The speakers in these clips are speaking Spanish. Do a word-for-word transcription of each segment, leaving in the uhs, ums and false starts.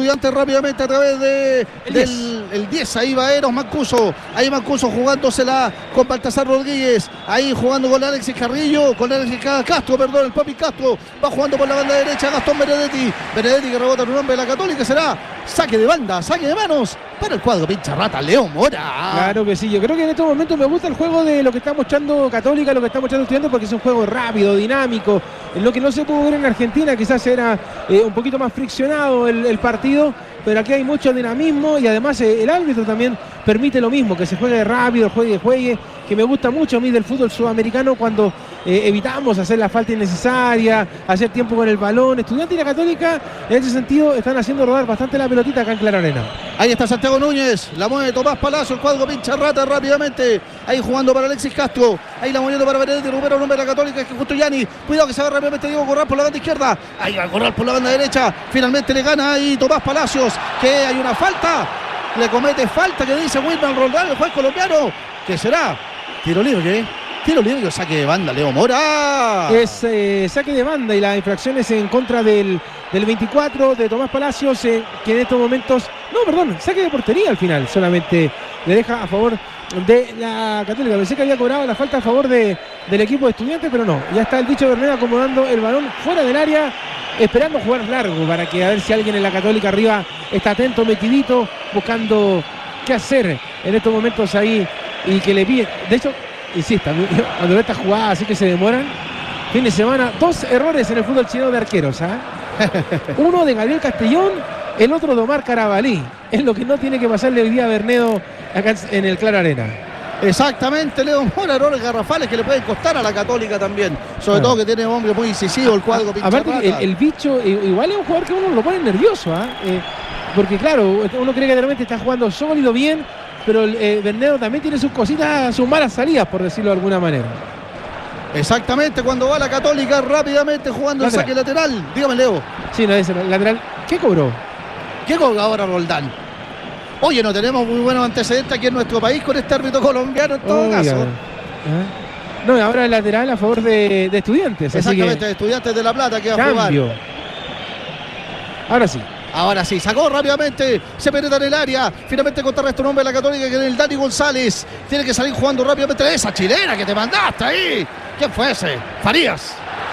Estudiantes rápidamente a través de el del el diez. Ahí va Eros Mancuso. Ahí Mancuso jugándosela con Baltasar Rodríguez. Ahí jugando con Alexis Carrillo. Con Alexis Castro, perdón, el Papi Castro. Va jugando por la banda derecha Gastón Benedetti. Benedetti que rebota en un hombre de la Católica. Será saque de banda, saque de manos para el cuadro pincha rata Leo Mora. Claro que sí, yo creo que en estos momentos me gusta el juego de lo que está mostrando Católica, lo que está mostrando Estudiantes, porque es un juego rápido, dinámico, en lo que no se pudo ver en Argentina. Quizás era eh, un poquito más friccionado el, el partido, pero aquí hay mucho dinamismo y además eh, el árbitro también permite lo mismo, que se juegue rápido, juegue, juegue, que me gusta mucho a mí del fútbol sudamericano cuando eh, evitamos hacer la falta innecesaria, hacer tiempo con el balón. Estudiantes y la Católica en ese sentido están haciendo rodar bastante la pelotita acá en Claro Arena. Ahí está Santiago Núñez, la mueve Tomás Palacio, el cuadro pincha rata rápidamente, ahí jugando para Alexis Castro, ahí la moviendo para Benedetti, recupera un hombre de la Católica, que es justo Yanni, cuidado que se va rápidamente Diego Corral por la banda izquierda, ahí va a Corral por la banda derecha, finalmente le gana ahí Tomás Palacios, que hay una falta, le comete falta, que dice Wilman Roldán, el juez colombiano, que será tiro libre, tiro libre o saque de banda, Leo Mora. Es eh, saque de banda y la infracción es en contra del, del veinticuatro de Tomás Palacios, eh, que en estos momentos, no, perdón, saque de portería al final, solamente le deja a favor de la Católica. Pensé que había cobrado la falta a favor de, del equipo de Estudiantes, pero no, ya está el bicho Bernet acomodando el balón fuera del área, esperando jugar largo para que a ver si alguien en la Católica arriba está atento, metidito, buscando qué hacer en estos momentos ahí y que le piden. De hecho, insisto, cuando ve estas jugadas así que se demoran, fin de semana, dos errores en el fútbol chileno de arqueros, ¿eh? Uno de Gabriel Castellón, el otro de Omar Carabalí. Es lo que no tiene que pasarle hoy día a Bernedo acá en el Claro Arena. Exactamente, Leo Mora, errores garrafales que le pueden costar a la Católica también. Sobre ah. todo que tiene un hombre muy incisivo, el cuadro pincha Aparte, rata. El, el bicho, igual es un jugador que uno lo pone nervioso, ¿eh? Eh, porque claro, uno cree que realmente está jugando sólido, bien, pero eh, Bernedo también tiene sus cositas, sus malas salidas, por decirlo de alguna manera. Exactamente, cuando va la Católica rápidamente jugando lateral. El saque lateral. Dígame, Leo. Sí, no, ese lateral. ¿Qué cobró? ¿Qué cobró ahora Roldán? Oye, no tenemos muy buenos antecedentes aquí en nuestro país con este árbitro colombiano en todo Oiga. caso. ¿Eh? No, ahora el lateral a favor de, de Estudiantes. Exactamente, así que... de Estudiantes de La Plata que va Cambio. a jugar. Ahora sí. Ahora sí, sacó rápidamente, se penetra en el área, finalmente contrarresta un hombre de la Católica que es el Dani González, tiene que salir jugando rápidamente esa chilena que te mandaste ahí. ¿Quién fue ese? Farías.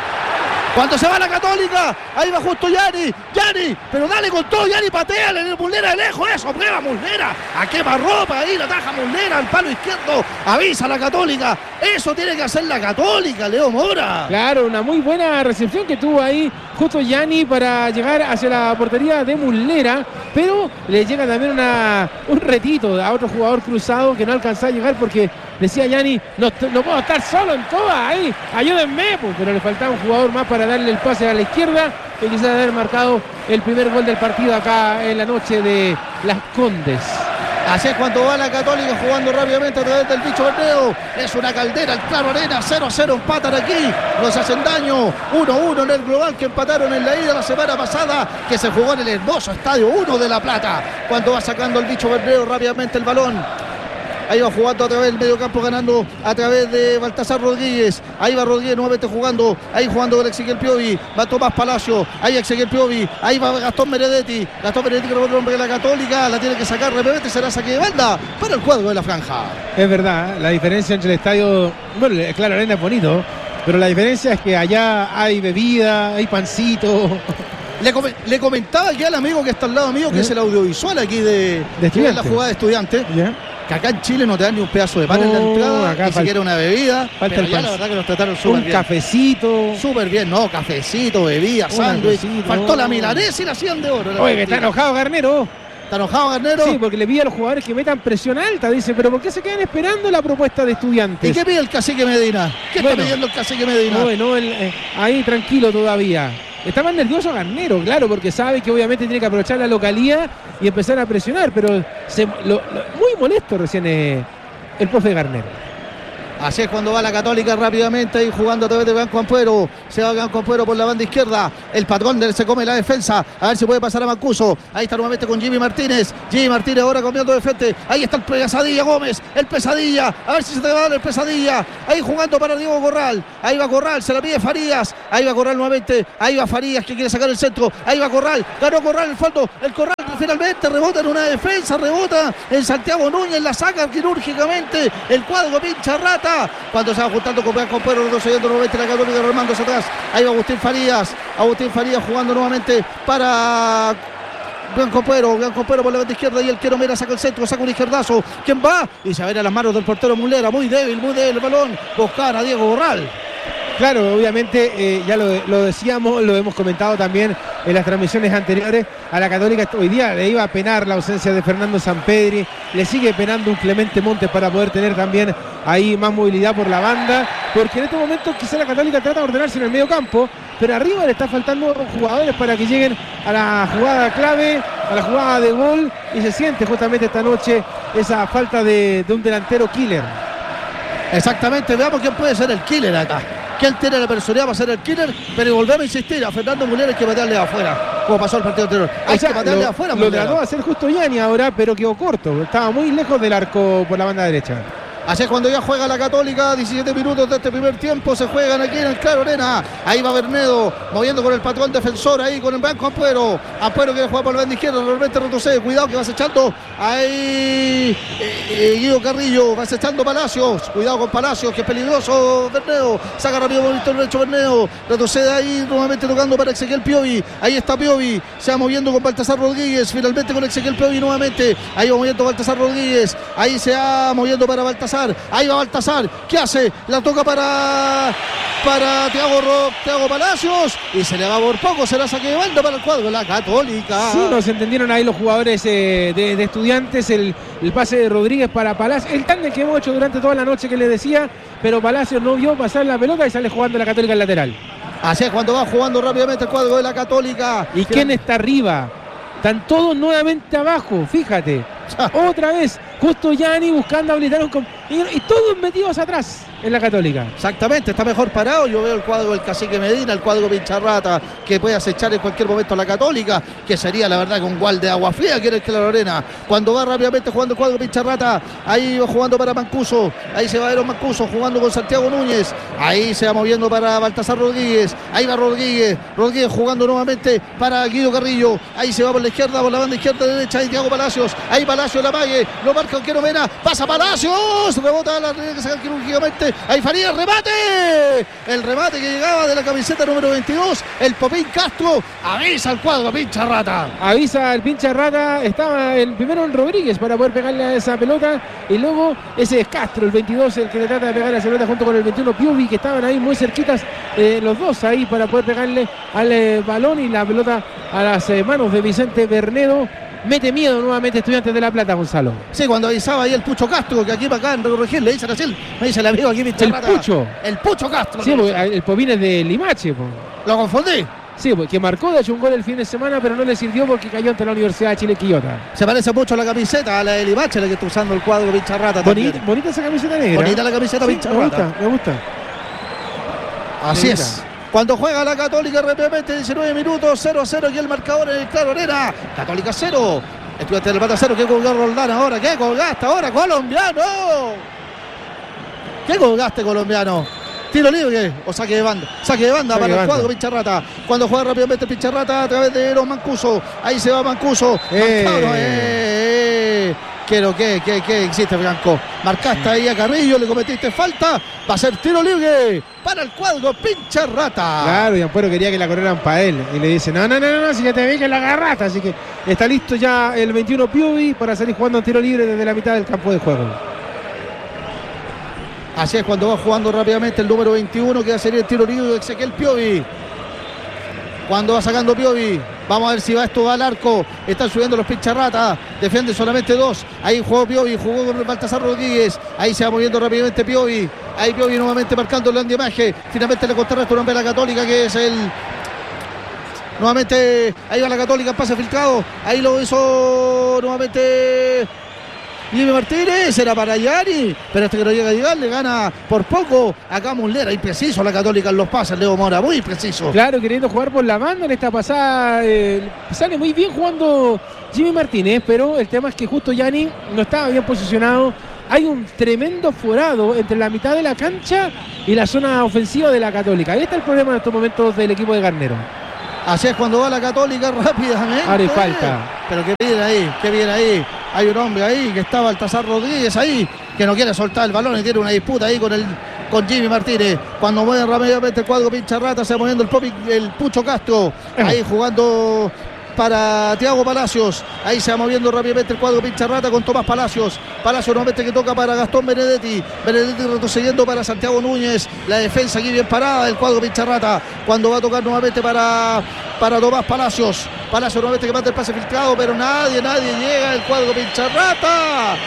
Cuando se va la Católica, ahí va justo Yanni, Yanni, pero dale con todo, Yanni, pateale en el Muslera de lejos, eso, prueba Muslera, a quemarropa ahí, la taja Muslera al palo izquierdo, avisa a la Católica, eso tiene que hacer la Católica, Leo Mora. Claro, una muy buena recepción que tuvo ahí justo Yanni para llegar hacia la portería de Muslera, pero le llega también una, un retito a otro jugador cruzado que no alcanzó a llegar porque decía Yanni, no, no puedo estar solo en todas, ahí, ayúdenme, pues, pero le faltaba un jugador más para darle el pase a la izquierda y quizás haber marcado el primer gol del partido acá en la noche de Las Condes. Así es cuando va la Católica jugando rápidamente a través del bicho Bernedo. Es una caldera, el Claro Arena, cero a cero empatan aquí. Nos hacen daño, uno a uno en el global que empataron en la ida la semana pasada, que se jugó en el hermoso Estadio uno de La Plata. Cuando va sacando el bicho Bernedo rápidamente el balón. Ahí va jugando a través del medio campo, ganando a través de Baltasar Rodríguez. Ahí va Rodríguez nuevamente jugando. Ahí jugando con Ezequiel Piovi. Va Tomás Palacio. Ahí Ezequiel Piovi. Ahí va Gastón Benedetti. Gastón Benedetti que rebota el hombre de la Católica. La tiene que sacar rápidamente. Será saque de banda para el cuadro de la franja. Es verdad, la diferencia entre el estadio. Bueno, Claro Arena es bonito, pero la diferencia es que allá hay bebida, hay pancito. Le, com le comentaba aquí al amigo que está al lado mío, que ¿Eh? es el audiovisual aquí de, de, de la jugada de Estudiantes. ¿Ya? Que acá en Chile no te dan ni un pedazo de pan no, en la entrada, acá ni siquiera una bebida. Falta pero el ya la verdad que nos trataron súper bien. Un cafecito. Súper bien, no, cafecito, bebida, sándwich. Faltó no. la milanesa y la hacían de oro. Oye, que está enojado Garnero. ¿Está enojado Garnero? Sí, porque le pide a los jugadores que metan presión alta. Dice, pero ¿por qué se quedan esperando la propuesta de Estudiantes? ¿Y qué pide el cacique Medina? ¿Qué bueno, está pidiendo el cacique Medina? Bueno, el, eh, ahí tranquilo todavía. Está más nervioso Garnero, claro, porque sabe que obviamente tiene que aprovechar la localía y empezar a presionar, pero se, lo, lo, muy molesto recién eh, el profe Garnero. Así es cuando va la Católica rápidamente ahí jugando a través de Banco Ampuero. Se va Banco Ampuero por la banda izquierda. El patrón del se come la defensa. A ver si puede pasar a Mancuso. Ahí está nuevamente con Jimmy Martínez. Jimmy Martínez ahora cambiando de frente. Ahí está el Pesadilla Gómez. El Pesadilla. A ver si se te va a dar el Pesadilla. Ahí jugando para Diego Corral. Ahí va Corral. Se la pide Farías. Ahí va Corral nuevamente. Ahí va Farías que quiere sacar el centro. Ahí va Corral. Ganó Corral el fondo. El Corral finalmente, rebota en una defensa, rebota en Santiago Núñez, la saca quirúrgicamente el cuadro Pincharrata. Cuando se va juntando con Bianco Puero, retrocediendo nuevamente la Católica, remándose atrás. Ahí va Agustín Farías, Agustín Farías jugando nuevamente para Bianco Puero, Bianco Puero por la banda izquierda y el Quiero Mera saca el centro, saca un izquierdazo. ¿Quién va? Y se va a ir a las manos del portero Mulera, muy débil, muy débil el balón. Buscar a Diego Borral. Claro, obviamente, eh, ya lo, lo decíamos, lo hemos comentado también en las transmisiones anteriores. A la Católica hoy día le iba a penar la ausencia de Fernando Sampedri, le sigue penando un Clemente Montes para poder tener también ahí más movilidad por la banda, porque en estos momentos quizá la Católica trata de ordenarse en el medio campo, pero arriba le está faltando jugadores para que lleguen a la jugada clave, a la jugada de gol, y se siente justamente esta noche esa falta de, de un delantero killer. Exactamente, veamos quién puede ser el killer acá. Que él tiene la personalidad para ser el killer, pero volvemos a insistir, a Fernando Mulera hay que patearle afuera, como pasó el partido anterior. Hay o sea, que patearle lo, afuera. Lo trató de hacer justo Gianni ahora, pero quedó corto, estaba muy lejos del arco por la banda derecha. Así es cuando ya juega la Católica, diecisiete minutos de este primer tiempo, se juegan aquí en el Claro Arena. Ahí va Bernedo, moviendo con el patrón defensor, ahí con el banco Ampuero. Ampuero quiere jugar por la banda izquierda, realmente retrocede, cuidado que va acechando ahí eh, Guido Carrillo, va acechando Palacios, cuidado con Palacios, que es peligroso Bernedo, saca rápido movimiento derecho Bernedo, retrocede ahí nuevamente tocando para Ezequiel Piovi, ahí está Piovi, se va moviendo con Baltasar Rodríguez, finalmente con Ezequiel Piovi nuevamente, ahí va moviendo Baltasar Rodríguez, ahí se va moviendo para Baltasar. Ahí va Baltasar, ¿qué hace? La toca para para Thiago, Ro, Thiago Palacios y se le va por poco, será saque de banda para el cuadro la Católica. Sí, nos entendieron ahí los jugadores eh, de, de Estudiantes, el, el pase de Rodríguez para Palacios, el tándem que hemos hecho durante toda la noche que les decía, pero Palacios no vio pasar la pelota y sale jugando la Católica al lateral. Así es cuando va jugando rápidamente el cuadro de la Católica. ¿Y quién está arriba? Están todos nuevamente abajo, fíjate. Otra vez, justo Gianni buscando habilitar un... Y, y todos metidos atrás en la Católica. Exactamente, está mejor parado. Yo veo el cuadro del Cacique Medina, el cuadro Pincharrata, que puede acechar en cualquier momento a la Católica, que sería la verdad con gual de agua fría que era el que la Lorena. Cuando va rápidamente jugando el cuadro Pincharrata, ahí va jugando para Mancuso, ahí se va a ver Mancuso jugando con Santiago Núñez, ahí se va moviendo para Baltasar Rodríguez, ahí va Rodríguez, Rodríguez jugando nuevamente para Guido Carrillo, ahí se va por la izquierda, por la banda izquierda derecha, ahí Thiago Palacios, ahí Palacios la pague, lo marca Quiero Mena, pasa Palacios, rebota la que saca quirúrgicamente, ahí Farías, remate, el remate que llegaba de la camiseta número veintidós, el Popín Castro, avisa al cuadro Pincharrata. Avisa al Pincharrata, estaba el primero en Rodríguez para poder pegarle a esa pelota, y luego ese es Castro, el veintidós, el que le trata de pegar a esa pelota junto con el veintiuno Piovi, que estaban ahí muy cerquitas, eh, los dos ahí para poder pegarle al eh, balón y la pelota a las eh, manos de Vicente Bernedo. Mete miedo nuevamente Estudiantes de La Plata, Gonzalo. Sí, cuando avisaba ahí el Pucho Castro, que aquí para acá en Recorregir le dicen así, me dice el amigo aquí Pincharrata. El Pucho. El Pucho Castro. Sí, porque el Popín es de Limache. Po. ¿Lo confundí? Sí, porque marcó de hecho un gol el fin de semana, pero no le sirvió porque cayó ante la Universidad de Chile Quillota. Se parece mucho a la camiseta, a la de Limache, la que está usando el cuadro Pincharrata. Bonita, bonita esa camiseta negra. Bonita la camiseta sí, Pincharrata. Me gusta, me gusta. Así es. Cuando juega la Católica rápidamente, diecinueve minutos, cero a cero y el marcador en el Claro Arena. Católica cero. Estudiantes de La Plata cero. ¿Qué colgó Roldán ahora? ¿Qué colgaste ahora, colombiano? ¿Qué colgaste, colombiano? Tiro libre o saque de banda. Saque de banda saque para de el banda. Cuadro Pincharrata. Cuando juega rápidamente Pincharrata a través de Eros Mancuso. Ahí se va Mancuso. Eh. Mancaro, eh, eh. Quiero que, que, que existe Franco. Marcaste ahí a Carrillo, le cometiste falta. Va a ser tiro libre para el cuadro Pincharrata. Claro, y Ampuero quería que la corrieran para él. Y le dice, no, no, no, no, si ya te vi que la agarraste. Así que está listo ya el veintiuno Piovi para salir jugando un tiro libre desde la mitad del campo de juego. Así es cuando va jugando rápidamente el número veintiuno, que va a salir el tiro libre de Ezequiel Piovi. Cuando va sacando Piovi, vamos a ver si va esto va al arco. Están subiendo los Pincharrata, defiende solamente dos. Ahí jugó Piovi, jugó con Baltasar Rodríguez. Ahí se va moviendo rápidamente Piovi. Ahí Piovi nuevamente marcando el andiamaje. Finalmente le contrarresta un hombre a la Católica, que es el... Nuevamente, ahí va la Católica, pase filtrado. Ahí lo hizo nuevamente... Jimmy Martínez, era para Gianni, pero este que no llega a llegar, le gana por poco acá Muslera, impreciso la Católica en los pases, Leo Mora, muy preciso. Claro, queriendo jugar por la banda en esta pasada, eh, sale muy bien jugando Jimmy Martínez, pero el tema es que justo Gianni no estaba bien posicionado. Hay un tremendo forado entre la mitad de la cancha y la zona ofensiva de la Católica. Ahí está el problema en estos momentos del equipo de Garnero. Así es cuando va la Católica rápidamente. Ahora hay falta. Pero qué bien ahí, qué bien ahí. Hay un hombre ahí que está Baltasar Rodríguez ahí, que no quiere soltar el balón y tiene una disputa ahí con el con Jimmy Martínez. Cuando mueve rápidamente el cuadro Pincharrata, se va moviendo el, Popi, el Pucho Castro. Ahí jugando para Thiago Palacios. Ahí se va moviendo rápidamente el cuadro Pincharrata con Tomás Palacios. Palacios nuevamente que toca para Gastón Benedetti. Benedetti retrocediendo para Santiago Núñez. La defensa aquí bien parada del cuadro Pincharrata. Cuando va a tocar nuevamente para, para Tomás Palacios. Palacios nuevamente que manda el pase filtrado, pero nadie, nadie llega. El cuadro Pincharrata.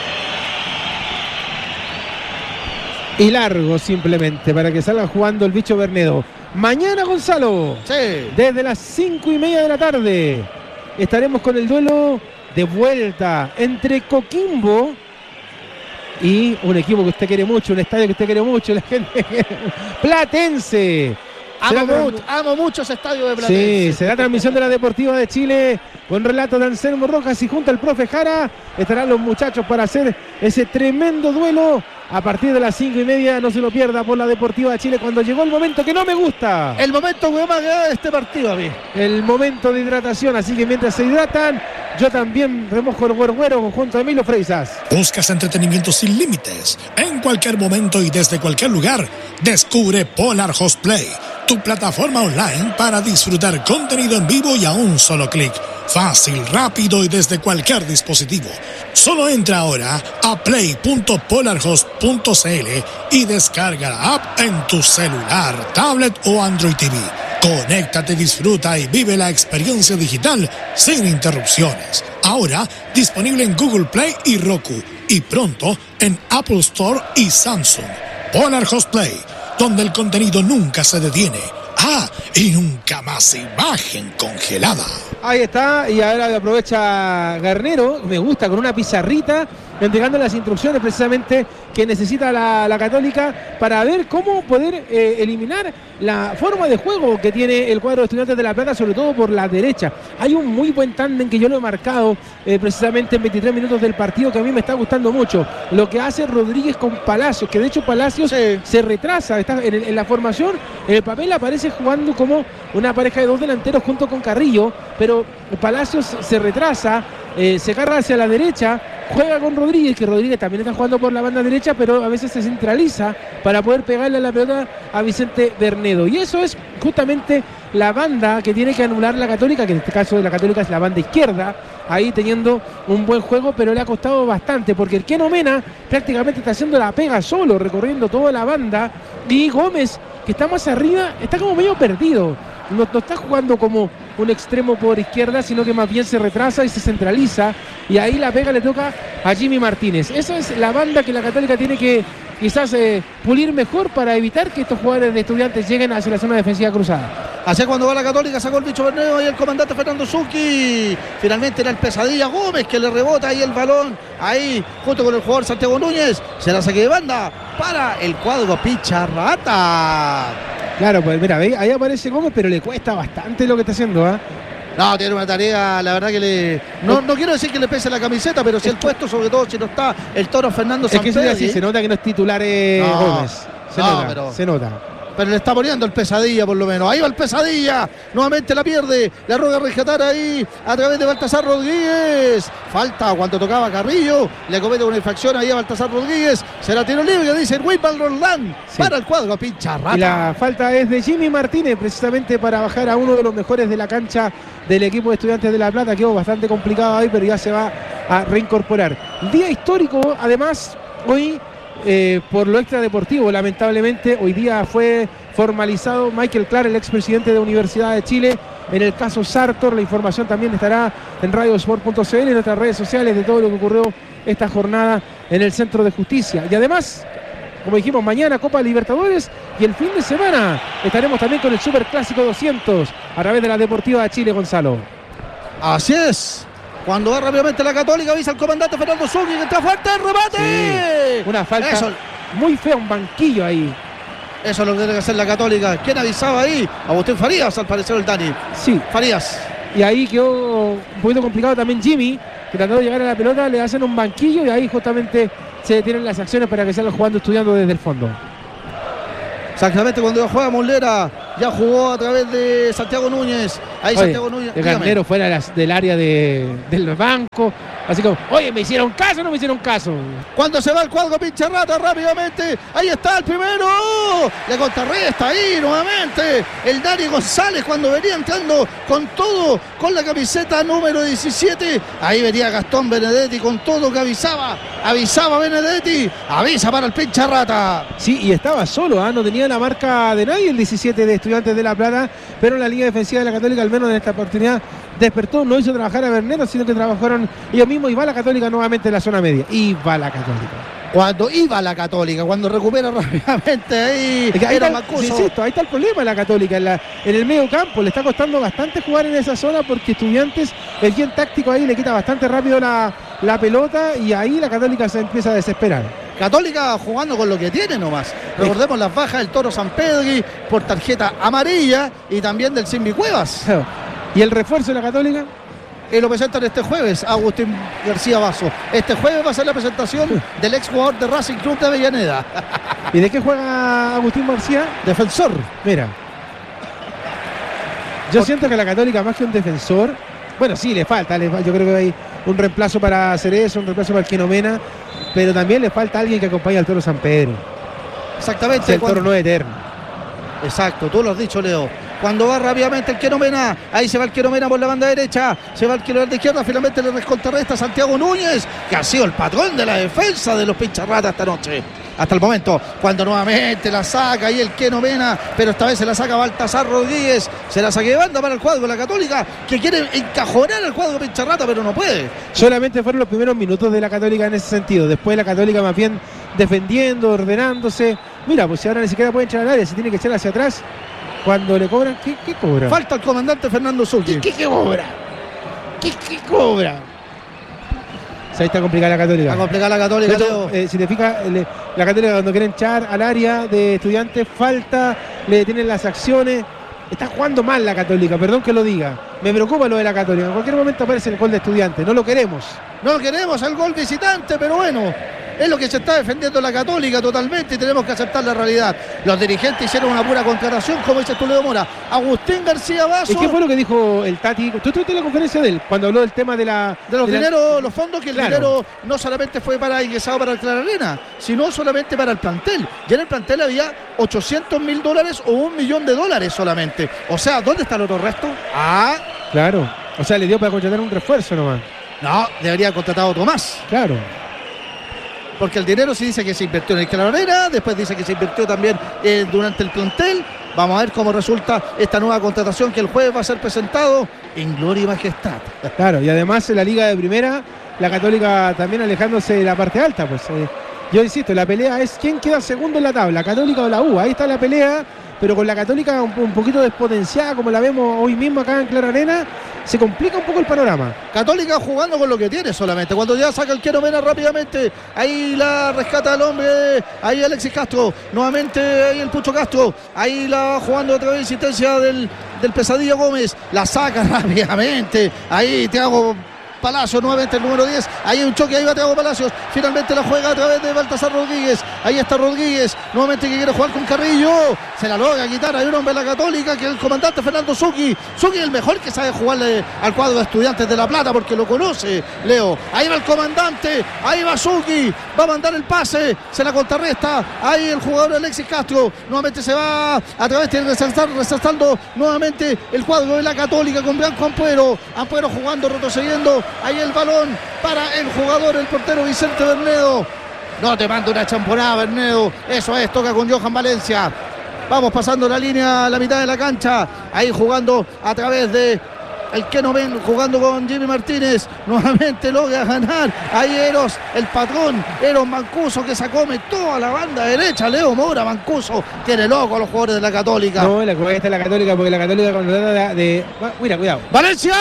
Y largo simplemente para que salga jugando el bicho Bernedo. Mañana, Gonzalo, sí. Desde las cinco y media de la tarde estaremos con el duelo de vuelta entre Coquimbo y un equipo que usted quiere mucho, un estadio que usted quiere mucho, la gente Platense. Amo, mucho, amo mucho ese estadio de Platense. Sí, será transmisión de la Deportiva de Chile con relato de Anselmo Rojas y junto al profe Jara estarán los muchachos para hacer ese tremendo duelo a partir de las cinco y media. No se lo pierda por la Deportiva de Chile cuando llegó el momento que no me gusta. El momento que más de este partido a mí. El momento de hidratación, así que mientras se hidratan, yo también remojo el güero junto a Emilio Freisas. Buscas entretenimiento sin límites, en cualquier momento y desde cualquier lugar. Descubre Polar Host Play, tu plataforma online para disfrutar contenido en vivo y a un solo clic. Fácil, rápido y desde cualquier dispositivo. Solo entra ahora a play punto polarhost punto c l y descarga la app en tu celular, tablet o Android T V. Conéctate, disfruta y vive la experiencia digital sin interrupciones. Ahora disponible en Google Play y Roku y pronto en Apple Store y Samsung. Polar Host Play, donde el contenido nunca se detiene. Ah, y nunca más imagen congelada. Ahí está, y ahora aprovecha Garnero, me gusta, con una pizarrita, entregando las instrucciones precisamente que necesita la, la Católica para ver cómo poder eh, eliminar la forma de juego que tiene el cuadro de Estudiantes de La Plata, sobre todo por la derecha. Hay un muy buen tándem que yo lo he marcado eh, precisamente en veintitrés minutos del partido, que a mí me está gustando mucho. Lo que hace Rodríguez con Palacios, que de hecho Palacios sí. se retrasa, está en, en la formación, en el papel aparece jugando como una pareja de dos delanteros junto con Carrillo, pero Palacios se retrasa, eh, se carga hacia la derecha, juega con Rodríguez, que Rodríguez también está jugando por la banda derecha, pero a veces se centraliza para poder pegarle a la pelota a Vicente Bernedo. Y eso es justamente la banda que tiene que anular la Católica, que en este caso de la Católica es la banda izquierda, ahí teniendo un buen juego, pero le ha costado bastante, porque el Keno Mena prácticamente está haciendo la pega solo, recorriendo toda la banda, y Gómez, que está más arriba, está como medio perdido. No, no está jugando como un extremo por izquierda, sino que más bien se retrasa y se centraliza, y ahí la pega le toca a Jimmy Martínez. Esa es la banda que la Católica tiene que quizás eh, pulir mejor para evitar que estos jugadores de Estudiantes lleguen hacia la zona defensiva cruzada. Así cuando va la Católica, sacó el bicho Bernedo y el comandante Fernando Zucchi. Finalmente era el Pesadilla Gómez que le rebota ahí el balón, ahí junto con el jugador Santiago Núñez. Se la saque de banda para el cuadro Pincharrata. Claro, pues mira, ahí aparece Gómez, pero le cuesta bastante lo que está haciendo, ¿ah? ¿eh? No, tiene una tarea, la verdad que le... No, no quiero decir que le pese la camiseta, pero si el puesto, sobre todo si no está el Toro Fernando Sampedri. Es que sí, se nota que no es titular eh, no, Gómez. Se no, nota, pero... se nota. Pero le está poniendo el Pesadilla por lo menos. Ahí va el Pesadilla. Nuevamente la pierde. La ruega rescatar ahí a través de Baltasar Rodríguez. Falta cuando tocaba Carrillo. Le comete una infracción ahí a Baltasar Rodríguez. Será tiro libre, dice Wilman Roldán. Sí. Para el cuadro Pincharrata. Y la falta es de Jimmy Martínez, precisamente para bajar a uno de los mejores de la cancha del equipo de Estudiantes de La Plata. Quedó bastante complicado ahí, pero ya se va a reincorporar. Día histórico, además, hoy... Eh, por lo extradeportivo, lamentablemente hoy día fue formalizado Michael Clark, el expresidente de Universidad de Chile, en el caso Sartor. La información también estará en radiosport punto c l, en nuestras redes sociales, de todo lo que ocurrió esta jornada en el Centro de Justicia. Y además, como dijimos, mañana Copa Libertadores, y el fin de semana estaremos también con el Super Clásico doscientos a través de la Deportiva de Chile, Gonzalo. Así es. Cuando va rápidamente la Católica, avisa al comandante Fernando Zucchi que está fuerte el remate. Sí, una falta Eso. muy fea, un banquillo ahí. Eso es lo que tiene que hacer la Católica. ¿Quién avisaba ahí? Agustín Farías, al parecer el Dani. Sí. Farías. Y ahí quedó un poquito complicado también Jimmy, que trató de llegar a la pelota, le hacen un banquillo y ahí justamente se detienen las acciones para que salga jugando, estudiando desde el fondo. Exactamente cuando juega Mollera Ya jugó a través de Santiago Núñez. Ahí Oye, Santiago Núñez. el Garnero fuera de las, del área de, del banco. Así como, oye, ¿me hicieron caso o no me hicieron caso? Cuando se va el cuadro Pincharrata rápidamente. Ahí está el primero. Le contrarresta ahí nuevamente. El Dani González cuando venía entrando con todo, con la camiseta número diecisiete. Ahí venía Gastón Benedetti con todo que avisaba. Avisaba Benedetti. Avisa para el Pincharrata. Sí, y estaba solo, ¿eh? No tenía la marca de nadie el diecisiete de Estudiantes de La Plata, pero la línea defensiva de la Católica, al menos en esta oportunidad, despertó, no hizo trabajar a Bernero, sino que trabajaron ellos mismos, y va la Católica nuevamente en la zona media. Y va la Católica. Cuando iba la Católica, cuando recupera rápidamente ahí, es que ahí era está, Mancuso. Insisto, ahí está el problema de la Católica, en, la, en el medio campo. Le está costando bastante jugar en esa zona porque Estudiantes, el bien táctico ahí, le quita bastante rápido la, la pelota, y ahí la Católica se empieza a desesperar. Católica jugando con lo que tiene nomás. Recordemos las bajas del Toro Sampedri por tarjeta amarilla y también del Simbi Cuevas. ¿Y el refuerzo de la Católica? Y lo presentan este jueves Agustín García Vaso. Este jueves va a ser la presentación del ex jugador de Racing Club de Avellaneda. ¿Y de qué juega Agustín García? Defensor. Mira. Yo Por... siento que la Católica, más que un defensor, bueno, sí, le falta, le, yo creo que hay un reemplazo para Cerezo, un reemplazo para el Quenomena, pero también le falta alguien que acompañe al Toro San Pedro. Exactamente. Si el Toro no es eterno. Exacto, tú lo has dicho, Leo. Cuando va rápidamente el Quenomena, ahí se va el Quenomena por la banda derecha, se va el Quenomena de izquierda, finalmente le contrarresta Santiago Núñez, que ha sido el patrón de la defensa de los Pincharratas esta noche. Hasta el momento, cuando nuevamente la saca ahí el Quenomena, pero esta vez se la saca Baltasar Rodríguez, se la saca de banda para el cuadro de la Católica, que quiere encajonar al cuadro Pincharrata, pero no puede. Solamente fueron los primeros minutos de la Católica en ese sentido, después la Católica más bien defendiendo, ordenándose. Mira, pues si ahora ni siquiera puede entrar al área, se tiene que echar hacia atrás. Cuando le cobran, ¿qué, qué cobra? Falta el comandante Fernando Zucchi. ¿Qué, qué, qué cobra? ¿Qué, qué cobra? O sea, ahí está complicada la Católica. Está complicada la Católica, hecho, eh, si te fijas, le, la Católica cuando quiere echar al área de Estudiantes, falta, le detienen las acciones. Está jugando mal la Católica, perdón que lo diga. Me preocupa lo de la Católica. En cualquier momento aparece el gol de Estudiantes. No lo queremos. No lo queremos, el gol visitante, pero bueno, es lo que se está defendiendo la Católica totalmente y tenemos que aceptar la realidad. Los dirigentes hicieron una pura contratación, como dice tú, Leo Mora. Agustín García Vaso. ¿Y qué fue lo que dijo el Tati? ¿Tú estuviste en la conferencia de él cuando habló del tema de la de los de dineros, la... los fondos, que el claro. dinero no solamente fue para ingresado para el Clara Arena, sino solamente para el plantel. Ya en el plantel había ochocientos mil dólares o un millón de dólares solamente. O sea, ¿dónde está el otro resto? Ah, claro. O sea, le dio para contratar un refuerzo nomás. No, debería haber contratado otro más. Claro. Porque el dinero sí dice que se invirtió en el Calavera, después dice que se invirtió también eh, durante el plantel. Vamos a ver cómo resulta esta nueva contratación que el jueves va a ser presentado en gloria y majestad. Claro, y además en la Liga de Primera, la Católica también alejándose de la parte alta. Pues eh, yo insisto, la pelea es quién queda segundo en la tabla, Católica o la U. Ahí está la pelea, pero con la Católica un, un poquito despotenciada, como la vemos hoy mismo acá en Clara Arena, se complica un poco el panorama. Católica jugando con lo que tiene solamente. Cuando ya saca el Quenomena rápidamente, ahí la rescata el hombre, ahí Alexis Castro, nuevamente ahí el Pucho Castro, ahí la va jugando otra vez insistencia del, del Pesadilla Gómez, la saca rápidamente, ahí Thiago Palacios, nuevamente el número diez, ahí hay un choque, ahí va Thiago Palacios, finalmente la juega a través de Baltasar Rodríguez, ahí está Rodríguez, nuevamente que quiere jugar con Carrillo, se la logra quitar, hay un hombre de la Católica, que es el comandante Fernando Zucchi, Zucchi es el mejor que sabe jugarle al cuadro de Estudiantes de La Plata, porque lo conoce, Leo, ahí va el comandante, ahí va Zucchi, va a mandar el pase, se la contrarresta, ahí el jugador Alexis Castro, nuevamente se va a través de resaltando nuevamente el cuadro de la Católica con Branco Ampuero, Ampuero jugando, retrocediendo, ahí el balón para el jugador, el portero Vicente Bernedo. No te manda una champonada, Bernedo. Eso es, toca con Johan Valencia. Vamos pasando la línea a la mitad de la cancha. Ahí jugando a través de el Quenomena, jugando con Jimmy Martínez. Nuevamente logra ganar. Ahí Eros, el patrón, Eros Mancuso, que se come toda la banda derecha. Leo Mora, Mancuso, tiene loco a los jugadores de la Católica. No, la juega está la Católica, porque la Católica cuando trata de, de... Mira, cuidado. ¡Valencia!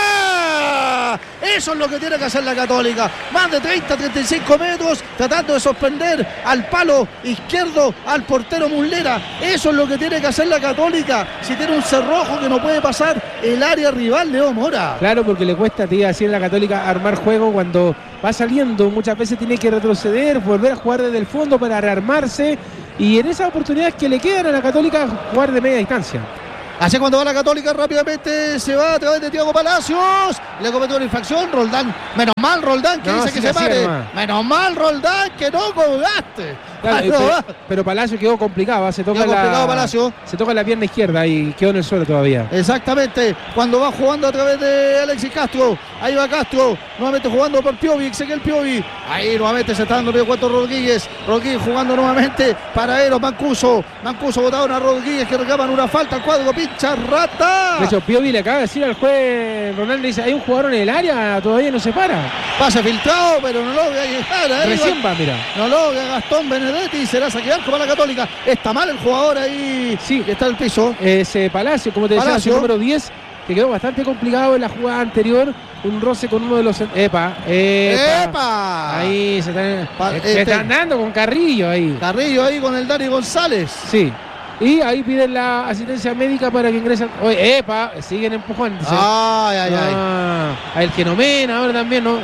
Eso es lo que tiene que hacer la Católica. Más de treinta, treinta y cinco metros, tratando de sorprender al palo izquierdo, al portero Muslera. Eso es lo que tiene que hacer la Católica. Si tiene un cerrojo que no puede pasar el área rival, Leo Mora. Claro, porque le cuesta, te iba a decir, a la Católica armar juego cuando va saliendo. Muchas veces tiene que retroceder, volver a jugar desde el fondo para rearmarse. y en esas oportunidades que le quedan a la Católica jugar de media distancia. Así cuando va la Católica rápidamente se va a través de Thiago Palacios. Le cometió una infracción. Roldán, menos mal Roldán que no, dice sí que se pare. nomás. Menos mal Roldán que no colgaste. Claro, Ay, no, pero, va. pero Palacio quedó complicado, se toca, Quedó complicado la, Palacio. se toca la pierna izquierda y quedó en el suelo todavía. Exactamente, cuando va jugando a través de Alexis Castro. Ahí va Castro, nuevamente jugando por Piovi, Ezequiel Piovi. Ahí nuevamente se está dando medio cuarto Rodríguez. Rodríguez jugando nuevamente para Eros Mancuso. Mancuso botaron a Rodríguez que reclaman una falta al cuadro pincha rata. De hecho, Piovi le acaba de decir al juez Ronaldo, dice, hay un jugador en el área, todavía no se para. Pase filtrado, pero no logra llegar. Ahí Recién va, mira. No logra Gastón Benedetti y será saquear como la Católica. Está mal el jugador ahí. Sí, que está en el piso. Ese Palacio, como te decía, Palacio. su número diez, que quedó bastante complicado en la jugada anterior. Un roce con uno de los... ¡Epa! ¡Epa! ¡Epa! Ahí se están, Pa- se este- están dando con Carrillo ahí. Carrillo ahí con el Dani González. Sí. Y ahí piden la asistencia médica para que ingresen. Oye, ¡epa! Siguen empujando. Ay, ay, ay. Ah, el que nomena ahora también, ¿no?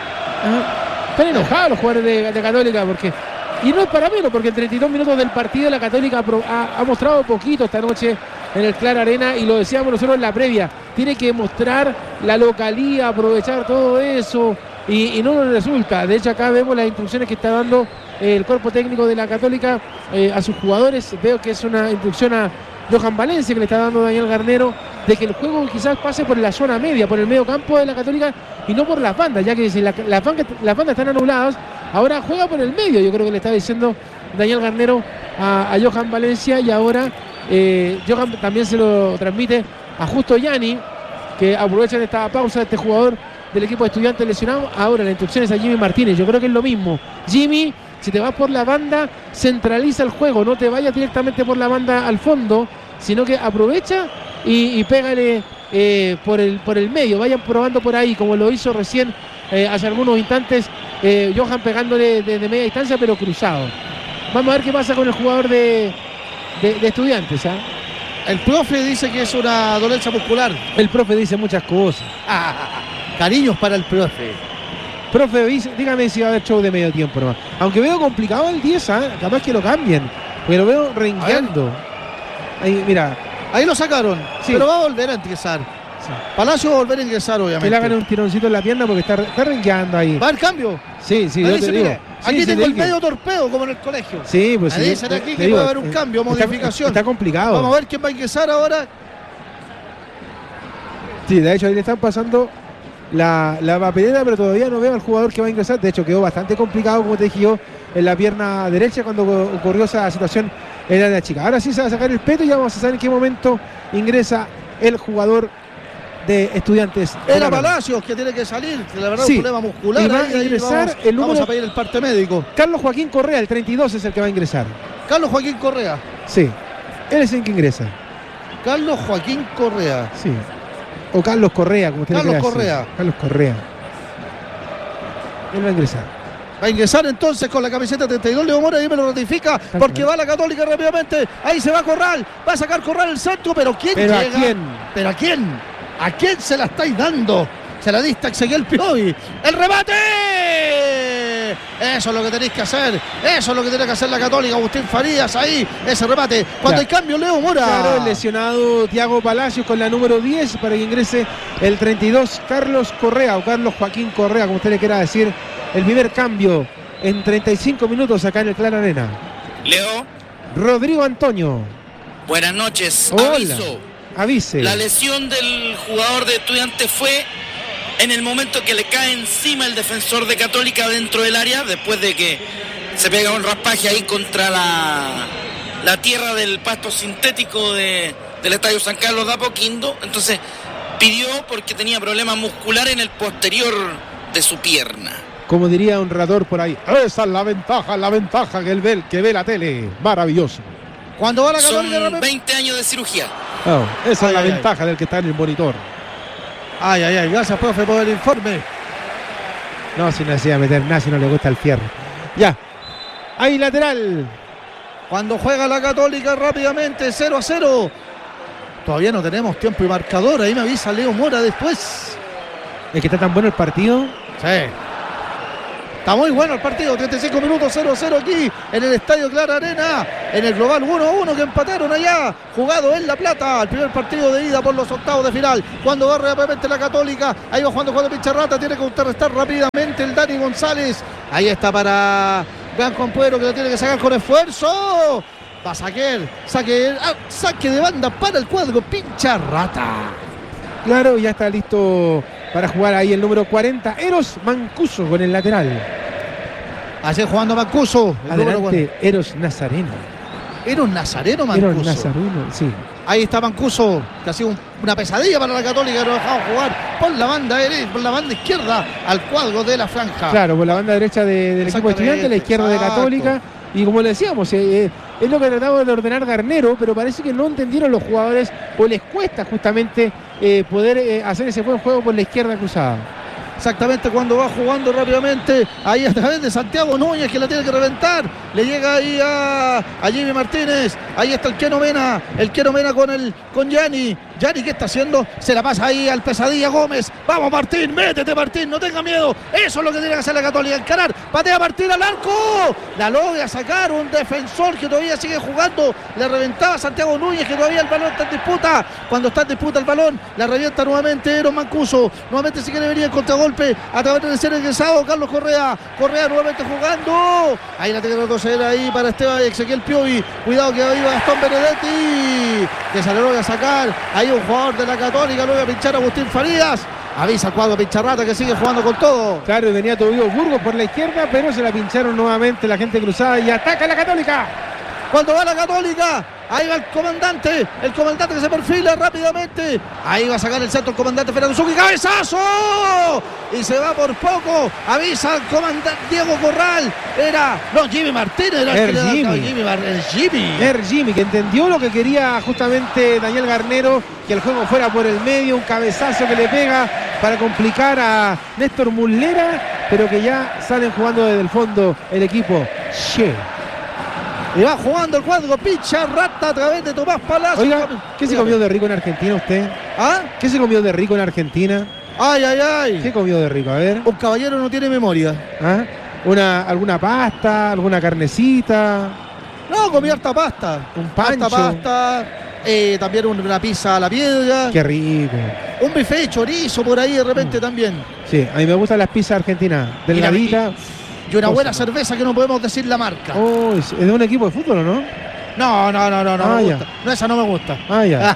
Ah, están enojados los jugadores de, de Católica porque... Y no es para menos, porque en treinta y dos minutos del partido la Católica ha, ha mostrado poquito esta noche en el Clara Arena, y lo decíamos nosotros en la previa, tiene que mostrar la localía, aprovechar todo eso, y, y no nos resulta. De hecho, acá vemos las instrucciones que está dando eh, el cuerpo técnico de la Católica eh, a sus jugadores. Veo que es una instrucción a Johan Valencia que le está dando Daniel Garnero, de que el juego quizás pase por la zona media, por el medio campo de la Católica y no por las bandas, ya que si la, la banca, las bandas están anuladas, ahora juega por el medio. Yo creo que le está diciendo Daniel Garnero a, a Johan Valencia, y ahora eh, Johan también se lo transmite a Justo Yanni, que aprovecha de esta pausa de este jugador del equipo de Estudiantes lesionado. Ahora la instrucción es a Jimmy Martínez. Yo creo que es lo mismo. Jimmy, si te vas por la banda, centraliza el juego, no te vayas directamente por la banda al fondo, sino que aprovecha y, y pégale eh, por, el, por el medio. Vayan probando por ahí, como lo hizo recién eh, hace algunos instantes eh, Johan, pegándole desde de media distancia, pero cruzado. Vamos a ver qué pasa con el jugador de, de, de Estudiantes. ¿eh? El profe dice que es una dolencia muscular. El profe dice muchas cosas. Ah, cariños para el profe. Profe, dígame si va a haber show de medio tiempo nomás. Aunque veo complicado el diez, ¿eh? Capaz que lo cambien, porque lo veo rengueando. Ahí, mira. Ahí lo sacaron, sí, pero va a volver a ingresar. Sí. Palacio va a volver a ingresar, obviamente. Que le hagan un tironcito en la pierna porque está, está rengueando ahí. ¿Va el cambio? Sí, sí, Ahí yo dice, te digo. mire, Sí, aquí sí, tengo el dije. medio torpedo, como en el colegio. Sí, pues Ahí sí. dicen aquí te que digo, puede haber un cambio, está, modificación. Está complicado. Vamos a ver quién va a ingresar ahora. Sí, de hecho ahí le están pasando la, la papeleta, pero todavía no veo al jugador que va a ingresar. De hecho quedó bastante complicado, como te dije yo, en la pierna derecha cuando ocurrió esa situación en la área chica. Ahora sí se va a sacar el peto y ya vamos a saber en qué momento ingresa el jugador de Estudiantes. Era Palacios que tiene que salir, que la verdad Sí. un problema muscular. Y va ahí, a ahí ingresar vamos, el número- vamos a pedir el parte médico. Carlos Joaquín Correa, el treinta y dos, es el que va a ingresar. Carlos Joaquín Correa. Sí, él es el que ingresa. Carlos Joaquín Correa. Sí. O Carlos Correa, como usted le Carlos quiera decir. Correa. Carlos Correa. Él va a ingresar. Va a ingresar entonces con la camiseta treinta y dos, Leo Mora, ahí me lo ratifica, porque va la Católica rápidamente. Ahí se va Corral, va a sacar Corral el centro, pero ¿quién ¿Pero a llega? quién? ¿Pero a quién? ¿A quién se la estáis dando? Se la diste a Ezequiel Piovi. ¡El remate! Eso es lo que tenéis que hacer. Eso es lo que tiene que hacer la Católica. Agustín Farías ahí, ese remate. Cuando Ya. hay cambio, Leo Mora. Claro, el lesionado Thiago Palacios con la número diez para que ingrese el treinta y dos, Carlos Correa o Carlos Joaquín Correa, como usted le quiera decir. El primer cambio en treinta y cinco minutos acá en el Clara Arena. Leo, Rodrigo Antonio. buenas noches. Hola. Aviso. Avise. La lesión del jugador de Estudiantes fue en el momento que le cae encima el defensor de Católica dentro del área, después de que se pega un raspaje ahí contra la, la tierra del pasto sintético de, del Estadio San Carlos de Apoquindo. Entonces pidió porque tenía problemas musculares en el posterior de su pierna. Como diría un rador por ahí. Esa es la ventaja, la ventaja que él ve, que ve la tele. Maravilloso. Cuando va la Católica Son rápidamente. veinte años de cirugía. Oh, esa Ay, es la ay, ventaja del que está en el monitor. Ay, ay, ay. Gracias, profe, por el informe. No, sin necesidad de meter nada, si no le gusta el fierro. Ya. Ahí lateral. Cuando juega la Católica rápidamente, cero a cero. Todavía no tenemos tiempo y marcador. Ahí me avisa Leo Mora después. Es que está tan bueno el partido. Sí. Está muy bueno el partido, treinta y cinco minutos, cero a cero aquí en el Estadio Clara Arena, en el global uno a uno que empataron allá, jugado en La Plata, el primer partido de ida por los octavos de final, cuando va rápidamente la Católica, ahí va jugando Juan Picharrata, tiene que contrarrestar rápidamente el Dani González, ahí está para Blanco Ampuero que lo tiene que sacar con esfuerzo, va a saquear, saque, ah, saque de banda para el cuadro Picharrata. Claro, ya está listo para jugar ahí el número cuarenta, Eros Mancuso con el lateral. Así jugando Mancuso. Adelante, Eros Nazareno. Eros Nazareno Mancuso. Eros Nazareno, sí. Ahí está Mancuso, que ha sido un, una pesadilla para la Católica, que lo ha dejado jugar por la banda derecha, por la banda izquierda al cuadro de la franja. Claro, por la banda derecha de, del equipo estudiante, la izquierda de Católica. Y como le decíamos, eh, eh, es lo que trataba de ordenar Garnero, pero parece que no entendieron los jugadores o les cuesta justamente eh, poder eh, hacer ese buen juego por la izquierda cruzada. Exactamente, cuando va jugando rápidamente ahí a través de Santiago Núñez, que la tiene que reventar, le llega ahí a, a Jimmy Martínez, ahí está el Keno Mena, el Keno Mena con el con Gianni. Gianni, ¿qué está haciendo? Se la pasa ahí al Pesadilla Gómez. Vamos Martín, métete Martín, no tenga miedo. Eso es lo que tiene que hacer la Católica, encarar. Patea Martín al arco. La logra sacar un defensor que todavía sigue jugando. Le reventaba a Santiago Núñez, que todavía el balón está en disputa. Cuando está en disputa el balón, la revienta nuevamente Eros Mancuso. Nuevamente si quiere venir el contragolpe a través del ser ingresado Carlos Correa. Correa nuevamente jugando. Ahí la tiene que retroceder ahí para Esteban Ezequiel Piovi. Cuidado que ahí va Gastón Benedetti, que se le logra sacar. Ahí un jugador de la Católica, lo voy a pinchar a Agustín Farías. Avisa al cuadro Picharrata que sigue jugando con todo. Claro, y venía Tobío Burgos por la izquierda, pero se la pincharon nuevamente la gente cruzada y ataca la Católica. Cuando va la Católica, ahí va el comandante, el comandante que se perfila rápidamente. Ahí va a sacar el centro el comandante Fernando Zucchi, ¡cabezazo! Y se va por poco, avisa al comandante Diego Corral. Era, no, Jimmy Martínez era el, el que Jimmy. le da, Jimmy, el Jimmy. El Jimmy, que entendió lo que quería justamente Daniel Garnero, que el juego fuera por el medio, un cabezazo que le pega para complicar a Néstor Muslera, pero que ya salen jugando desde el fondo el equipo Che. Y va jugando el cuadro Picharrata a través de Tomás Palacios. Oiga, ¿qué se comió de rico en Argentina usted? ¿Ah? ¿Qué se comió de rico en Argentina? Ay, ay, ay. ¿Qué comió de rico? A ver. Un caballero no tiene memoria. ¿Ah? Una, ¿Alguna pasta? ¿Alguna carnecita? No, comí harta pasta. Un pancho. Harta pasta. Eh, también una pizza a la piedra. Qué rico. Un buffet de chorizo por ahí de repente mm. también. Sí, a mí me gustan las pizzas argentinas. Delgadita. Y una buena cerveza que no podemos decir la marca. Oh, ¿es de un equipo de fútbol o no? No, no, no, no, no ah, me ya. gusta. No, esa no me gusta. Ah, ya.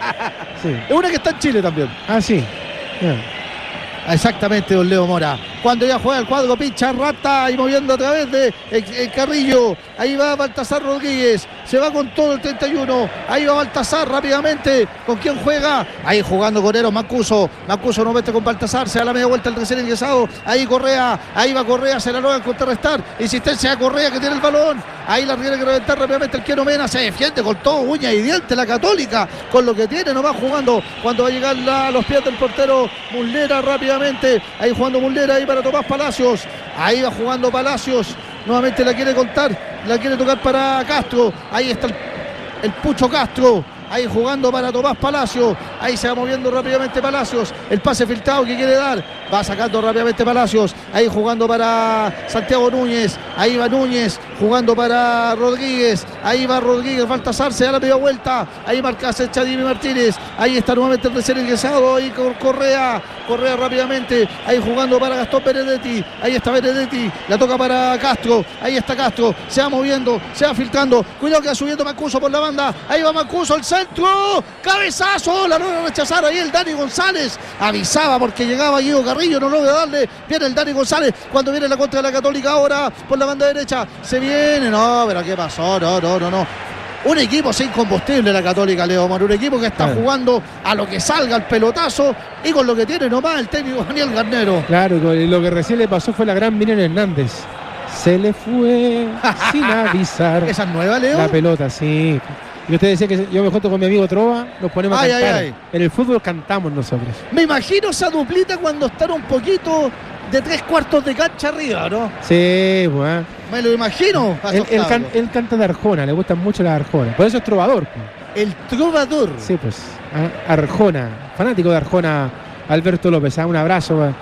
Sí. Es una que está en Chile también. Ah, sí. Yeah. Exactamente, don Leo Mora. Cuando ya juega el cuadro Picharrata y moviendo a través de el, el Carrillo. Ahí va Baltasar Rodríguez. Se va con todo el treinta y uno. Ahí va Baltasar rápidamente. ¿Con quién juega? Ahí jugando con Eros Mancuso. Mancuso no mete con Baltasar. Se da la media vuelta el recién ingresado. Ahí Correa. Ahí va Correa. Se la logra contrarrestar. Insistencia a Correa que tiene el balón. Ahí la tiene que reventar rápidamente el Keno Mena. Se defiende con todo uña y diente la Católica. Con lo que tiene. No va jugando. Cuando va a llegar la, a los pies del portero Muslera rápidamente. Ahí jugando Muslera. Ahí para Tomás Palacios. Ahí va jugando Palacios. Nuevamente la quiere contar. La quiere tocar para Castro. Ahí está el, el Pucho Castro. Ahí jugando para Tomás Palacios. Ahí se va moviendo rápidamente Palacios. El pase filtrado que quiere dar. Va sacando rápidamente Palacios. Ahí jugando para Santiago Núñez. Ahí va Núñez. Jugando para Rodríguez. Ahí va Rodríguez. Baltasar se da la media vuelta. Ahí marca Jimmy Martínez. Ahí está nuevamente el recién ingresado. Ahí con Correa. Correa rápidamente. Ahí jugando para Gastón Benedetti. Ahí está Benedetti. La toca para Castro. Ahí está Castro. Se va moviendo. Se va filtrando. Cuidado que va subiendo Mancuso por la banda. Ahí va Mancuso al centro. Cabezazo. La logra rechazar ahí el Dani González. Avisaba porque llegaba Diego Carrillo. No logra darle. Viene el Dani González. Cuando viene la contra de la Católica ahora por la banda derecha. Se viene. No, pero ¿qué pasó? No, no, no, no. Un equipo sin combustible la Católica, Leo Mora. Un equipo que está claro. jugando a lo que salga el pelotazo y con lo que tiene nomás el técnico Daniel Garnero. Claro, lo que recién le pasó fue la gran Miriam Hernández. Se le fue sin avisar. ¿Esa es nueva, Leo? La pelota, sí. Y usted decía que yo me junto con mi amigo Trova, nos ponemos ay, a cantar. Ay, ay. En el fútbol cantamos nosotros. Me imagino esa duplita cuando están un poquito de tres cuartos de cancha arriba, ¿no? Sí, pues. Me lo imagino. Él, él, can, él canta de Arjona, le gustan mucho las Arjona. Por eso es trovador. Pues. El trovador. Sí, pues. Arjona, fanático de Arjona, Alberto López. ¿eh? Un abrazo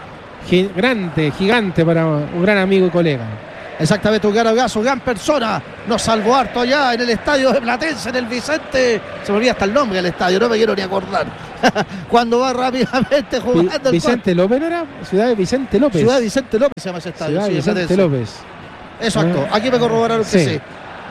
G grande, gigante para un gran amigo y colega. Exactamente, un gran abrazo, gran persona. Nos salvó harto allá en el estadio de Platense, en el Vicente. Se me olvida hasta el nombre del estadio, no me quiero ni acordar. Cuando va rápidamente jugando. Vi Vicente el López, ¿no era? Ciudad de Vicente López. Ciudad de Vicente López se llama ese estadio. Ciudad de sí, Vicente Platense. López. Exacto, Ah. aquí me corroboraron Sí. que sí.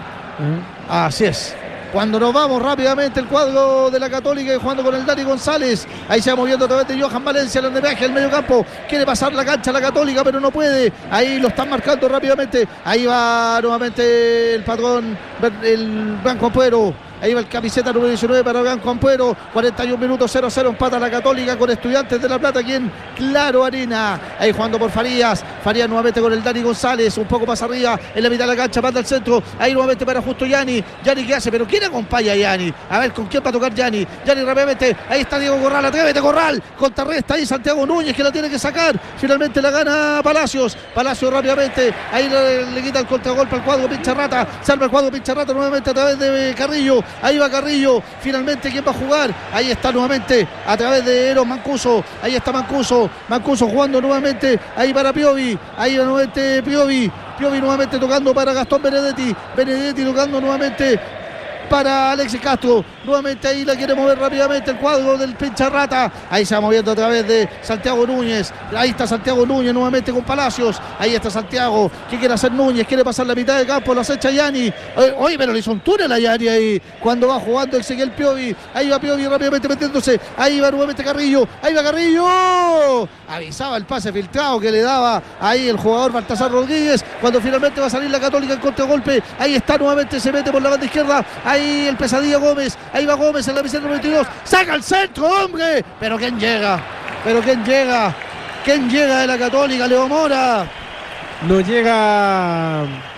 Ah. Así es. Cuando nos vamos rápidamente el cuadro de la Católica y jugando con el Dani González. Ahí se va moviendo a través de Johan Valencia, el andamiaje, el medio campo. Quiere pasar la cancha a la Católica, pero no puede. Ahí lo están marcando rápidamente. Ahí va nuevamente el patrón, el Blanco Ampuero. Ahí va el camiseta número diecinueve para Blanco Ampuero. cuarenta y un minutos, cero a cero empata la Católica con Estudiantes de La Plata aquí en Claro Arena. Ahí jugando por Farías. Farías nuevamente con el Dani González. Un poco más arriba en la mitad de la cancha. Manda al centro. Ahí nuevamente para justo Yanni. Yanni ¿qué hace? Pero ¿quién acompaña a Yanni? A ver con quién va a tocar Yanni. Yanni rápidamente. Ahí está Diego Corral. Atrévete Corral. Contrarresta ahí Santiago Núñez que la tiene que sacar. Finalmente la gana Palacios. Palacios rápidamente. Ahí le, le quita el contragolpe al cuadro Pincharrata. Salva el cuadro Pincharrata nuevamente a través de Carrillo. Ahí va Carrillo, finalmente ¿quién va a jugar? Ahí está nuevamente a través de Eros Mancuso, ahí está Mancuso, Mancuso jugando nuevamente, ahí para Piovi, ahí va nuevamente Piovi, Piovi nuevamente tocando para Gastón Benedetti, Benedetti tocando nuevamente para Alexis Castro, nuevamente ahí la quiere mover rápidamente el cuadro del Pincharrata, ahí se va moviendo a través de Santiago Núñez, ahí está Santiago Núñez nuevamente con Palacios, ahí está Santiago, ¿qué quiere hacer Núñez? Quiere pasar la mitad de campo, lo acecha Yanni, oye, pero le hizo un túnel a Yanni ahí, cuando va jugando Ezequiel Piovi, ahí va Piovi rápidamente metiéndose, ahí va nuevamente Carrillo, ahí va Carrillo, avisaba el pase filtrado que le daba ahí el jugador Baltasar Rodríguez, cuando finalmente va a salir la Católica en contragolpe, ahí está nuevamente, se mete por la banda izquierda, ahí el pesadilla Gómez, ahí va Gómez en la visita número veintidós, saca el centro, hombre, pero ¿quién llega? Pero ¿quién llega? ¿Quién llega de la Católica? Leo Mora. No llega.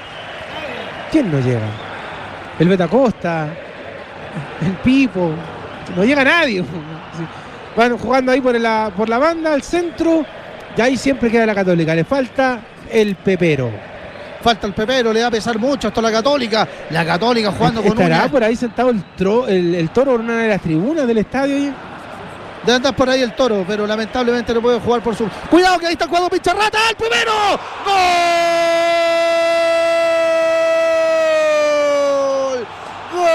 ¿Quién no llega? El Betacosta, el Pipo, no llega nadie. Van jugando ahí por la, por la banda, al centro, y ahí siempre queda la Católica, le falta el Pepero. Falta el Pepero, le va a pesar mucho esto a la Católica. La Católica jugando con ¿Estará una... por ahí sentado el, tro, el, el Toro en una de las tribunas del estadio? ¿Eh? Debe andar por ahí el Toro, pero lamentablemente no puede jugar por su... ¡Cuidado que ahí está el cuadro Pincharrata! ¡El primero! ¡Gol! ¡Gol!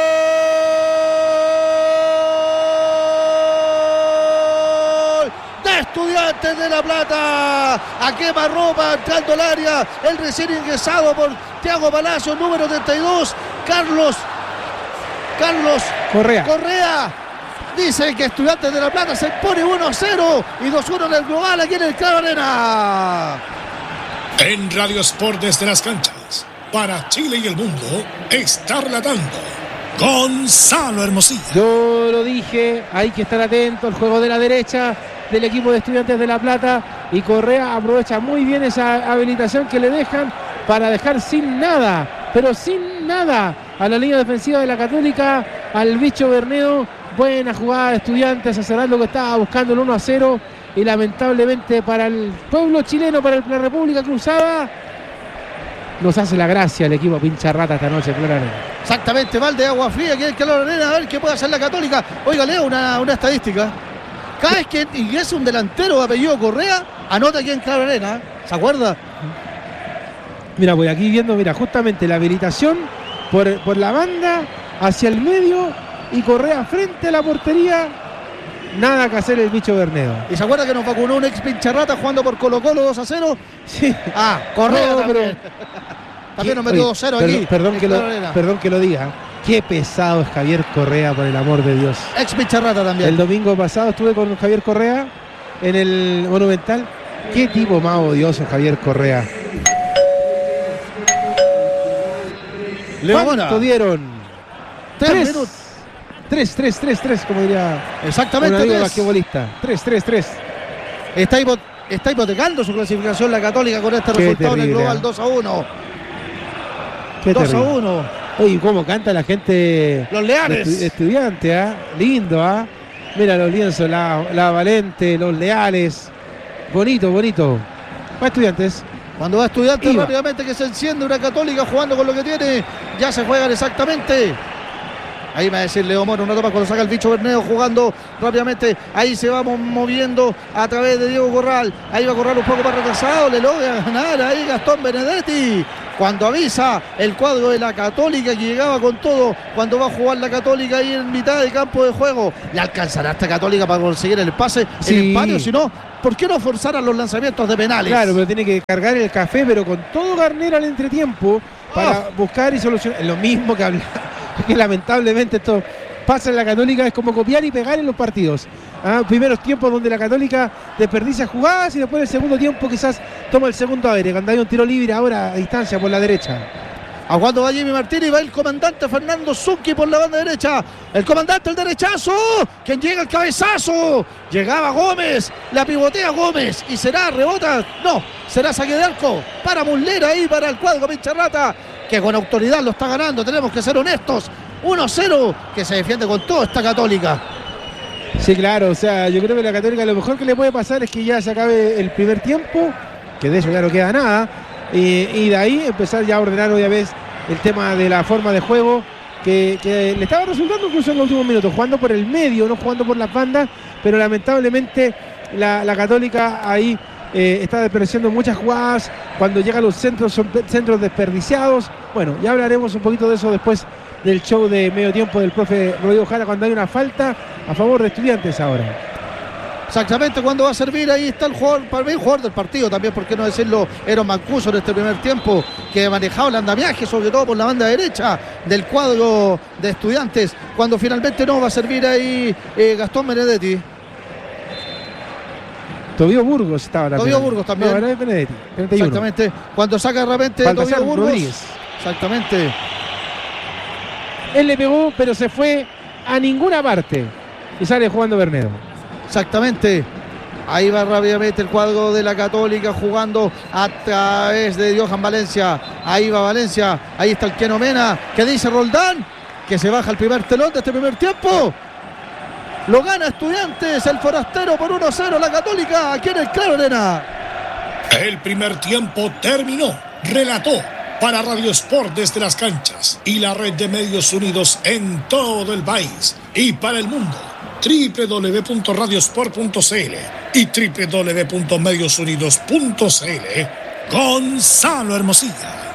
De Estudiantes de La Plata. A quemarropa entrando al área. El recién ingresado por Thiago Palacios, número treinta y dos. Carlos. Carlos Correa. Correa. Dice que Estudiantes de La Plata se pone uno a cero y dos a uno en el global aquí en el Claro Arena. En Radio Sport desde las canchas, para Chile y el mundo, está relatando Gonzalo Hermosillo. Yo lo dije, hay que estar atento al juego de la derecha del equipo de Estudiantes de La Plata, y Correa aprovecha muy bien esa habilitación que le dejan para dejar sin nada, pero sin nada a la línea defensiva de la Católica, al bicho Bernedo. Buena jugada de Estudiantes, a cerrar lo que estaba buscando el uno a cero, y lamentablemente para el pueblo chileno, para la República Cruzada, nos hace la gracia el equipo Pincharrata esta noche, claramente. Exactamente, balde de agua fría aquí en el Claro Arena, a ver qué puede hacer la Católica. Oiga, leo una, una estadística. Cada vez que ingresa un delantero de apellido Correa, anota aquí en Claro Arena. ¿Se acuerda? Mira, voy aquí viendo, mira, justamente la habilitación por, por la banda hacia el medio, y Correa frente a la portería. Nada que hacer el bicho Bernedo. ¿Y se acuerda que nos vacunó un ex Pincharrata jugando por Colo Colo dos a cero? Sí. Ah, Correa No, también. También nos metió Oye, dos a cero perdón, aquí. Perdón en que, lo, Claro Arena. perdón que lo diga. Qué pesado es Javier Correa, por el amor de Dios. Ex Pincharrata también. El domingo pasado estuve con Javier Correa en el Monumental. Qué tipo más odioso Javier Correa. Leo ¿Cuánto Mora. dieron? Tres Tres. minutos. Tres, tres, tres, tres, como diría Exactamente un amigo tres. basquetbolista. Tres, tres, tres. Está, hipo- está hipotecando su clasificación la Católica con este Qué resultado en el terrible, global ¿eh? dos a uno. Qué dos a terrible. uno. Oye, cómo canta la gente. Los Leales. Estu- estudiante, ¿ah? Lindo, ¿ah? Mira los lienzos, la, la Valente, los Leales. Bonito, bonito. Va Estudiantes. Cuando va Estudiantes Iba. rápidamente que se enciende una Católica jugando con lo que tiene. Ya se juegan exactamente. Ahí va a decir Leo Mora, una toma cuando saca el bicho Bernedo jugando rápidamente. Ahí se va moviendo a través de Diego Corral. Ahí va a Corral un poco más retrasado. Le logra ganar ahí Gastón Benedetti. Cuando avisa el cuadro de la Católica que llegaba con todo, cuando va a jugar la Católica ahí en mitad de campo de juego, ¿le alcanzará esta Católica para conseguir el pase, sí. el empate? O si no, ¿por qué no forzaran los lanzamientos de penales? Claro, pero tiene que cargar el café, pero con todo Garnero al entretiempo para oh. buscar y solucionar. Lo mismo que hablar, que lamentablemente esto pasa en la Católica, es como copiar y pegar en los partidos. Ah, primeros tiempos donde la Católica desperdicia jugadas y después el segundo tiempo quizás toma el segundo aire, cuando hay un tiro libre ahora a distancia por la derecha. A cuando va Jimmy Martínez, va el comandante Fernando Zucchi por la banda derecha. El comandante, el derechazo. Quien llega el cabezazo. Llegaba Gómez. La pivotea Gómez. Y será rebota. No, será saque de arco para Muslera ahí para el cuadro Pincharrata, que con autoridad lo está ganando. Tenemos que ser honestos. uno cero que se defiende con todo esta Católica. Sí, claro, o sea, yo creo que la Católica lo mejor que le puede pasar es que ya se acabe el primer tiempo, que de eso ya no queda nada, y, y de ahí empezar ya a ordenar otra vez el tema de la forma de juego que, que le estaba resultando incluso en los últimos minutos, jugando por el medio, no jugando por las bandas, pero lamentablemente la, la Católica ahí eh, está desperdiciando muchas jugadas, cuando llegan los centros son centros desperdiciados. Bueno, ya hablaremos un poquito de eso después del show de medio tiempo del profe Rodrigo Jara, cuando hay una falta a favor de Estudiantes ahora. Exactamente, cuando va a servir, ahí está el jugador, para mí, el jugador del partido también, por qué no decirlo, Eros Mancuso en este primer tiempo, que ha manejado el andamiaje, sobre todo por la banda derecha del cuadro de Estudiantes, cuando finalmente no va a servir ahí eh, Gastón Benedetti. Tobío Burgos estaba la Tobío Burgos también. No, Benedetti, treinta y uno. Exactamente, cuando saca de repente Baltasar Tobío Burgos. Rodríguez. Exactamente. Él le pegó, pero se fue a ninguna parte y sale jugando Bernedo. Exactamente. Ahí va rápidamente el cuadro de la Católica jugando a través de Johan Valencia. Ahí va Valencia. Ahí está el Keno Mena. ¿Qué dice Roldán? Que se baja el primer telón de este primer tiempo. Lo gana Estudiantes, el forastero, por uno cero la Católica aquí en el Claro Arena. El primer tiempo terminó. Relató para Radio Sport desde las canchas y la red de medios unidos en todo el país y para el mundo, doble u doble u doble u punto radiosport punto c l y doble u doble u doble u punto medios unidos punto c l. Gonzalo Hermosilla.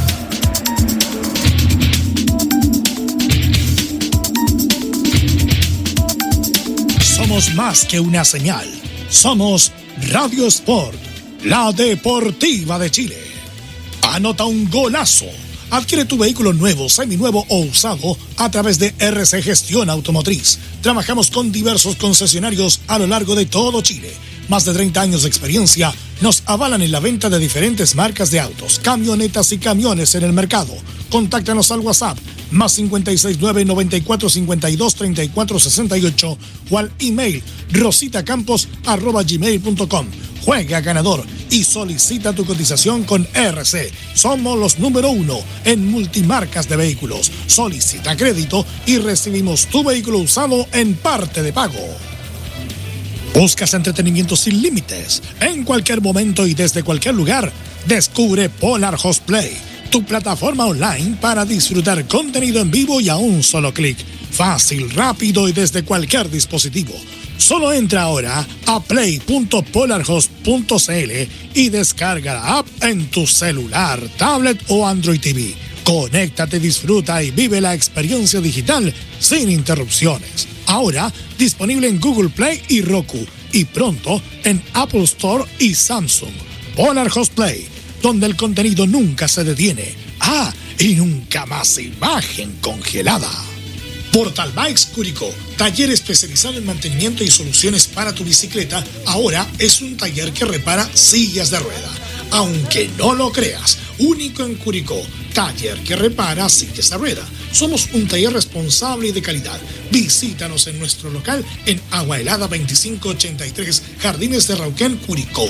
Somos más que una señal. Somos Radio Sport, la deportiva de Chile. Anota un golazo. Adquiere tu vehículo nuevo, seminuevo o usado a través de R C Gestión Automotriz. Trabajamos con diversos concesionarios a lo largo de todo Chile. Más de treinta años de experiencia nos avalan en la venta de diferentes marcas de autos, camionetas y camiones en el mercado. Contáctanos al WhatsApp más cincuenta y seis nueve noventa y cuatro cincuenta y dos treinta y cuatro sesenta y ocho o al email rositacampos arroba gmail punto com. Juega ganador y solicita tu cotización con R C. Somos los número uno en multimarcas de vehículos. Solicita crédito y recibimos tu vehículo usado en parte de pago. ¿Buscas entretenimiento sin límites? En cualquier momento y desde cualquier lugar, descubre Polar Host Play, tu plataforma online para disfrutar contenido en vivo y a un solo clic. Fácil, rápido y desde cualquier dispositivo. Solo entra ahora a play punto polarhost punto c l y descarga la app en tu celular, tablet o Android T V. Conéctate, disfruta y vive la experiencia digital sin interrupciones. Ahora disponible en Google Play y Roku y pronto en Apple Store y Samsung. Polar Host Play, donde el contenido nunca se detiene. Ah, y nunca más imagen congelada. Portal Bikes Curicó, taller especializado en mantenimiento y soluciones para tu bicicleta, ahora es un taller que repara sillas de rueda. Aunque no lo creas, único en Curicó, taller que repara sillas de rueda. Somos un taller responsable y de calidad. Visítanos en nuestro local en Agua Helada veinticinco ochenta y tres, Jardines de Rauquén, Curicó.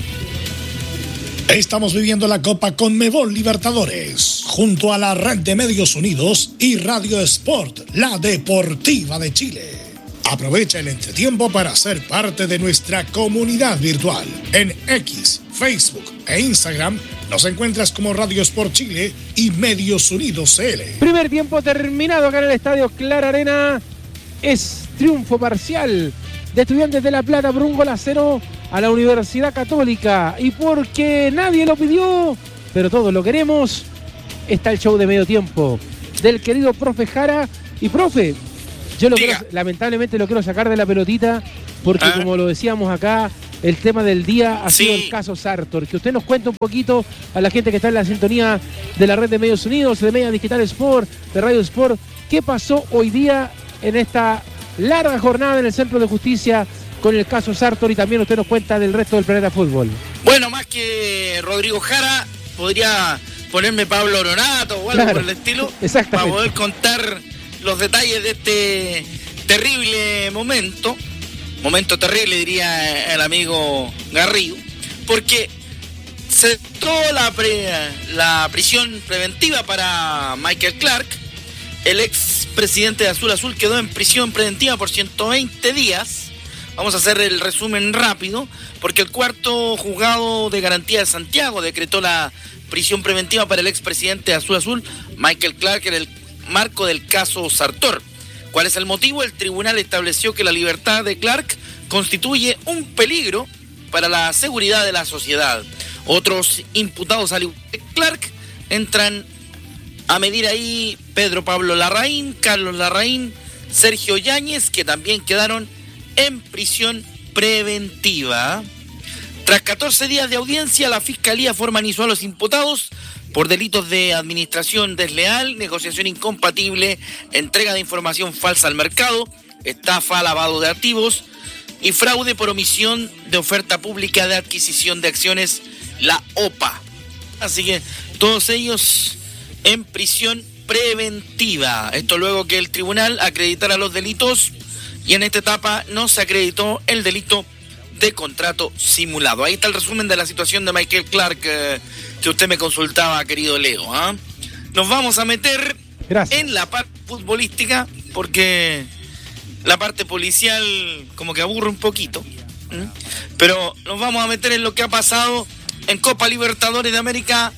Estamos viviendo la Copa Conmebol Libertadores junto a la red de medios unidos y Radio Sport, la deportiva de Chile. Aprovecha el entretiempo para ser parte de nuestra comunidad virtual en X, Facebook e Instagram nos encuentras como Radio Sport Chile y Medios Unidos C L. Primer tiempo terminado acá en el Estadio Clara Arena. Es triunfo parcial de Estudiantes de La Plata por un gol a cero a la Universidad Católica. Y porque nadie lo pidió, pero todos lo queremos, está el show de medio tiempo del querido profe Jara. Y profe, yo lo quiero, lamentablemente lo quiero sacar de la pelotita porque ah. como lo decíamos acá, el tema del día ha sí. sido el caso Sartor. Que usted nos cuente un poquito a la gente que está en la sintonía de la red de Medios Unidos, de Media Digital Sport, de Radio Sport, qué pasó hoy día en esta larga jornada en el Centro de Justicia con el caso Sartor, y también usted nos cuenta del resto del planeta fútbol. Bueno, más que Rodrigo Jara, podría ponerme Pablo Oronato o algo claro, por el estilo, para poder contar los detalles de este terrible momento. Momento terrible, diría el amigo Garrido, porque se trató la, pre, la prisión preventiva para Michael Clark. El ex presidente de Azul Azul quedó en prisión preventiva por ciento veinte días. Vamos a hacer el resumen rápido, porque el cuarto juzgado de garantía de Santiago decretó la prisión preventiva para el ex presidente de Azul Azul, Michael Clark, en el marco del caso Sartor. ¿Cuál es el motivo? El tribunal estableció que la libertad de Clark constituye un peligro para la seguridad de la sociedad. Otros imputados al igual que Clark entran a medir ahí Pedro Pablo Larraín, Carlos Larraín, Sergio Yáñez, que también quedaron en prisión preventiva. Tras catorce días de audiencia, la Fiscalía formalizó a los imputados por delitos de administración desleal, negociación incompatible, entrega de información falsa al mercado, estafa, lavado de activos y fraude por omisión de oferta pública de adquisición de acciones, la O P A. Así que todos ellos en prisión preventiva. Esto luego que el tribunal acreditara los delitos, y en esta etapa no se acreditó el delito de contrato simulado. Ahí está el resumen de la situación de Michael Clark eh, que usted me consultaba, querido Leo. ¿eh? Nos vamos a meter Gracias. en la parte futbolística, porque la parte policial como que aburre un poquito. ¿eh? Pero nos vamos a meter en lo que ha pasado en Copa Libertadores de América.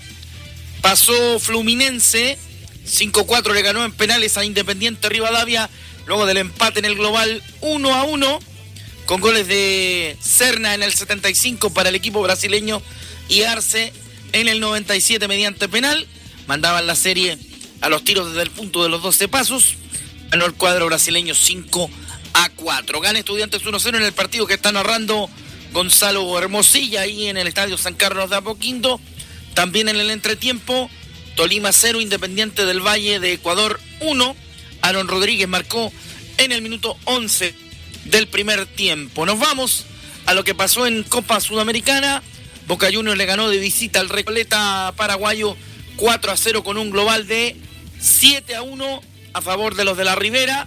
Pasó Fluminense, cinco cuatro le ganó en penales a Independiente Rivadavia, luego del empate en el global uno a uno, con goles de Serna en el setenta y cinco para el equipo brasileño y Arce en el noventa y siete mediante penal. Mandaban la serie a los tiros desde el punto de los doce pasos. Ganó el cuadro brasileño cinco a cuatro. Gana Estudiantes uno cero en el partido que está narrando Gonzalo Hermosilla ahí en el Estadio San Carlos de Apoquindo. También en el entretiempo, Tolima cero, Independiente del Valle de Ecuador uno. Aaron Rodríguez marcó en el minuto once del primer tiempo. Nos vamos a lo que pasó en Copa Sudamericana. Boca Juniors le ganó de visita al Recoleta paraguayo cuatro a cero con un global de siete a uno a favor de los de la Ribera.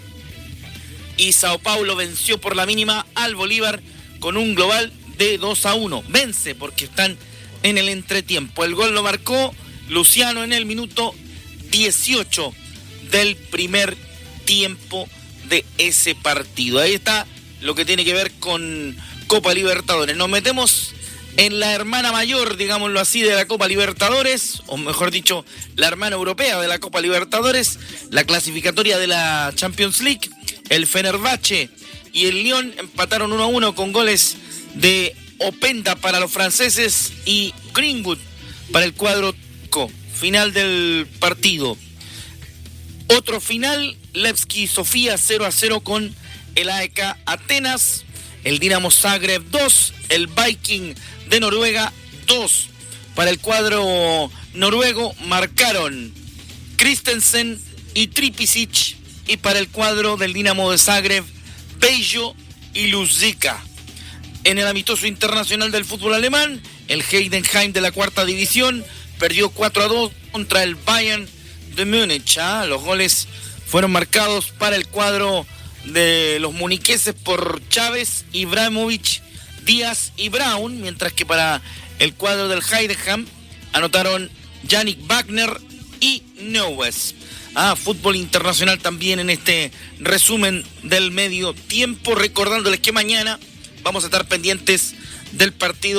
Y Sao Paulo venció por la mínima al Bolívar con un global de dos a uno. Vence porque están en el entretiempo. El gol lo marcó Luciano en el minuto dieciocho del primer tiempo de ese partido. Ahí está lo que tiene que ver con Copa Libertadores. Nos metemos en la hermana mayor, digámoslo así, de la Copa Libertadores, o mejor dicho, la hermana europea de la Copa Libertadores, la clasificatoria de la Champions League. El Fenerbahce y el Lyon empataron uno a uno con goles de Openda para los franceses y Greenwood para el cuadro turco. Final del partido. Otro final, Levski Sofía cero a cero con el A E K Atenas, el Dinamo Zagreb dos, el Viking de Noruega dos. Para el cuadro noruego marcaron Christensen y Tripicic, y para el cuadro del Dinamo de Zagreb, Bello y Luzica. En el amistoso internacional del fútbol alemán, el Heidenheim de la cuarta división perdió cuatro a dos contra el Bayern de Múnich. ¿ah? Los goles fueron marcados para el cuadro de los muniqueses por Chávez, Ibrahimovic, Díaz y Brown, mientras que para el cuadro del Heidenheim anotaron Yannick Wagner y Neues. Ah, fútbol internacional también en este resumen del medio tiempo, recordándoles que mañana vamos a estar pendientes del partido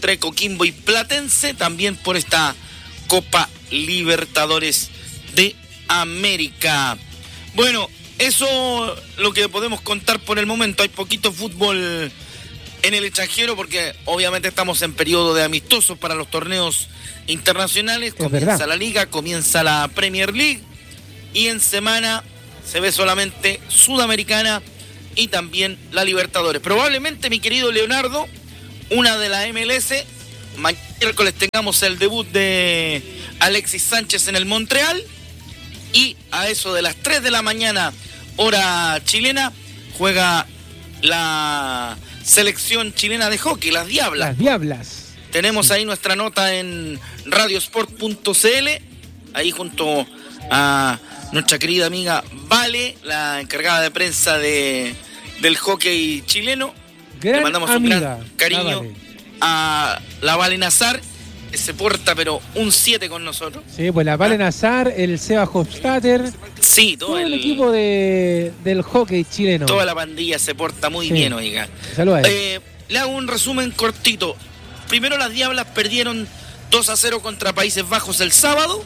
entre Coquimbo y Platense, también por esta Copa Libertadores de América. Bueno, eso lo que podemos contar por el momento. Hay poquito fútbol en el extranjero porque obviamente estamos en periodo de amistosos para los torneos internacionales. Comienza la Liga, comienza la Premier League y en semana se ve solamente Sudamericana y también la Libertadores. Probablemente, mi querido Leonardo, una de la M L S, mañana miércoles tengamos el debut de Alexis Sánchez en el Montreal y a eso de las tres de la mañana, hora chilena, juega la selección chilena de hockey, las Diablas. Las Diablas. Tenemos ahí nuestra nota en radiosport punto c l, ahí junto a nuestra querida amiga Vale, la encargada de prensa de, del hockey chileno. Gran Le mandamos amiga, un gran cariño la Vale. a la Vale Nazar, que se porta pero un siete con nosotros. Sí, pues la Vale Nazar, el Seba Hofstadter, Sí, todo, todo el, el equipo de, del hockey chileno. toda la pandilla se porta muy Sí. bien, oiga. Saludos a él. Eh, le hago un resumen cortito. Primero, las Diablas perdieron dos a cero contra Países Bajos el sábado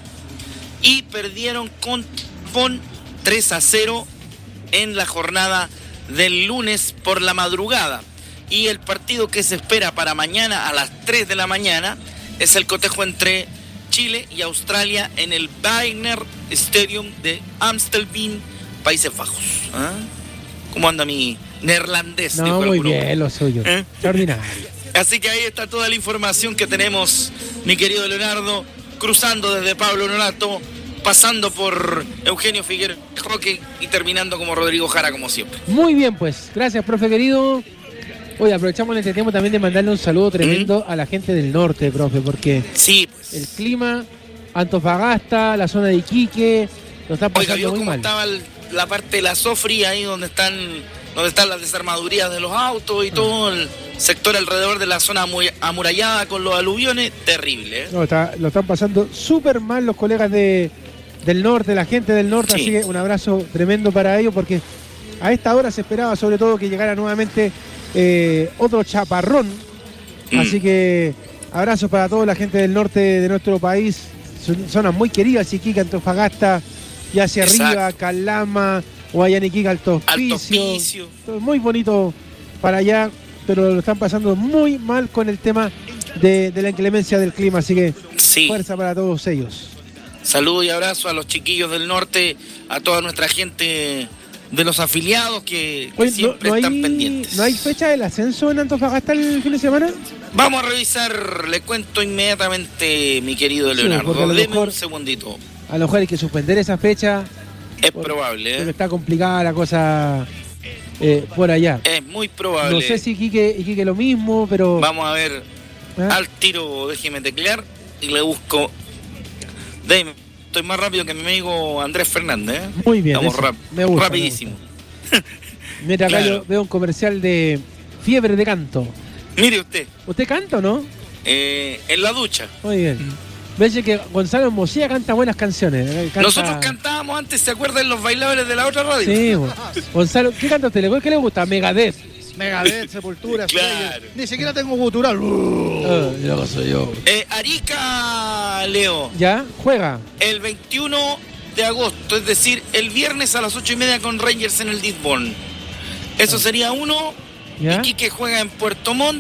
y perdieron con Japón tres a cero en la jornada del lunes por la madrugada. Y el partido que se espera para mañana a las tres de la mañana es el cotejo entre Chile y Australia en el Bijlmer Stadium de Amstelveen, Países Bajos. ¿Ah? ¿Cómo anda mi neerlandés? No, Dijo el muy grupo. bien, lo suyo. ¿Eh? Extraordinario. Así que ahí está toda la información que tenemos, mi querido Leonardo, cruzando desde Pablo Nonato, pasando por Eugenio Figueroa Hockey y terminando como Rodrigo Jara, como siempre. Muy bien, pues. Gracias, profe querido. Hoy aprovechamos este tiempo también de mandarle un saludo tremendo ¿Mm? a la gente del norte, profe, porque sí, pues. el clima, Antofagasta, la zona de Iquique, lo está pasando Oiga, ¿vio muy cómo mal. estaba el, la parte de la Sofri, ahí donde están donde están las desarmadurías de los autos y todo el sector alrededor de la zona muy amurallada con los aluviones? Terrible, ¿eh? No, está, lo están pasando súper mal los colegas de, del norte, la gente del norte, Sí. así que un abrazo tremendo para ellos, porque a esta hora se esperaba sobre todo que llegara nuevamente eh, otro chaparrón, Mm. así que abrazos para toda la gente del norte de nuestro país, son zonas muy queridas, Iquique, Antofagasta, y hacia Exacto. arriba, Calama, Guayaniquica, Alto Alto Hospicio. Hospicio. Todo muy bonito para allá, pero lo están pasando muy mal con el tema de, de la inclemencia del clima, así que Sí. fuerza para todos ellos. Saludo y abrazo a los chiquillos del norte, a toda nuestra gente de los afiliados que, que Oye, siempre no, no están hay, pendientes. ¿no hay fecha del ascenso en Antofagasta el fin de semana? Vamos a revisar, le cuento inmediatamente, mi querido Sí, Leonardo. porque a lo Deme mejor- un segundito. A lo mejor hay que suspender esa fecha, Es Por- probable, porque ¿eh? está complicada la cosa eh, por allá. Es muy probable. No sé si Iquique, Iquique lo mismo, pero... Vamos a ver ¿Ah? al tiro, déjeme teclear y le busco. Deme, estoy más rápido que mi amigo Andrés Fernández, ¿eh? Muy bien, Vamos eso, rap- me gusta, rapidísimo. Mientras acá Claro. yo veo un comercial de Fiebre de Canto. Mire usted, ¿Usted canta o no? eh, en la ducha. Muy bien. Ves que Gonzalo Mosía canta buenas canciones. eh, canta- Nosotros cantábamos antes, ¿se acuerdan los bailadores de la otra radio? Sí, bo- Gonzalo, ¿qué canta usted? ¿Qué le gusta? Megadeth. Megadeth, Sepultura, Claro. Slayer. Ni siquiera tengo gutural. Ah, yo soy yo. Eh, Arica, Leo, ¿Ya? ¿Juega? el veintiuno de agosto, es decir, el viernes a las ocho y media con Rangers en el Dearborn. Eso sería uno. ¿Ya? Iquique juega en Puerto Montt.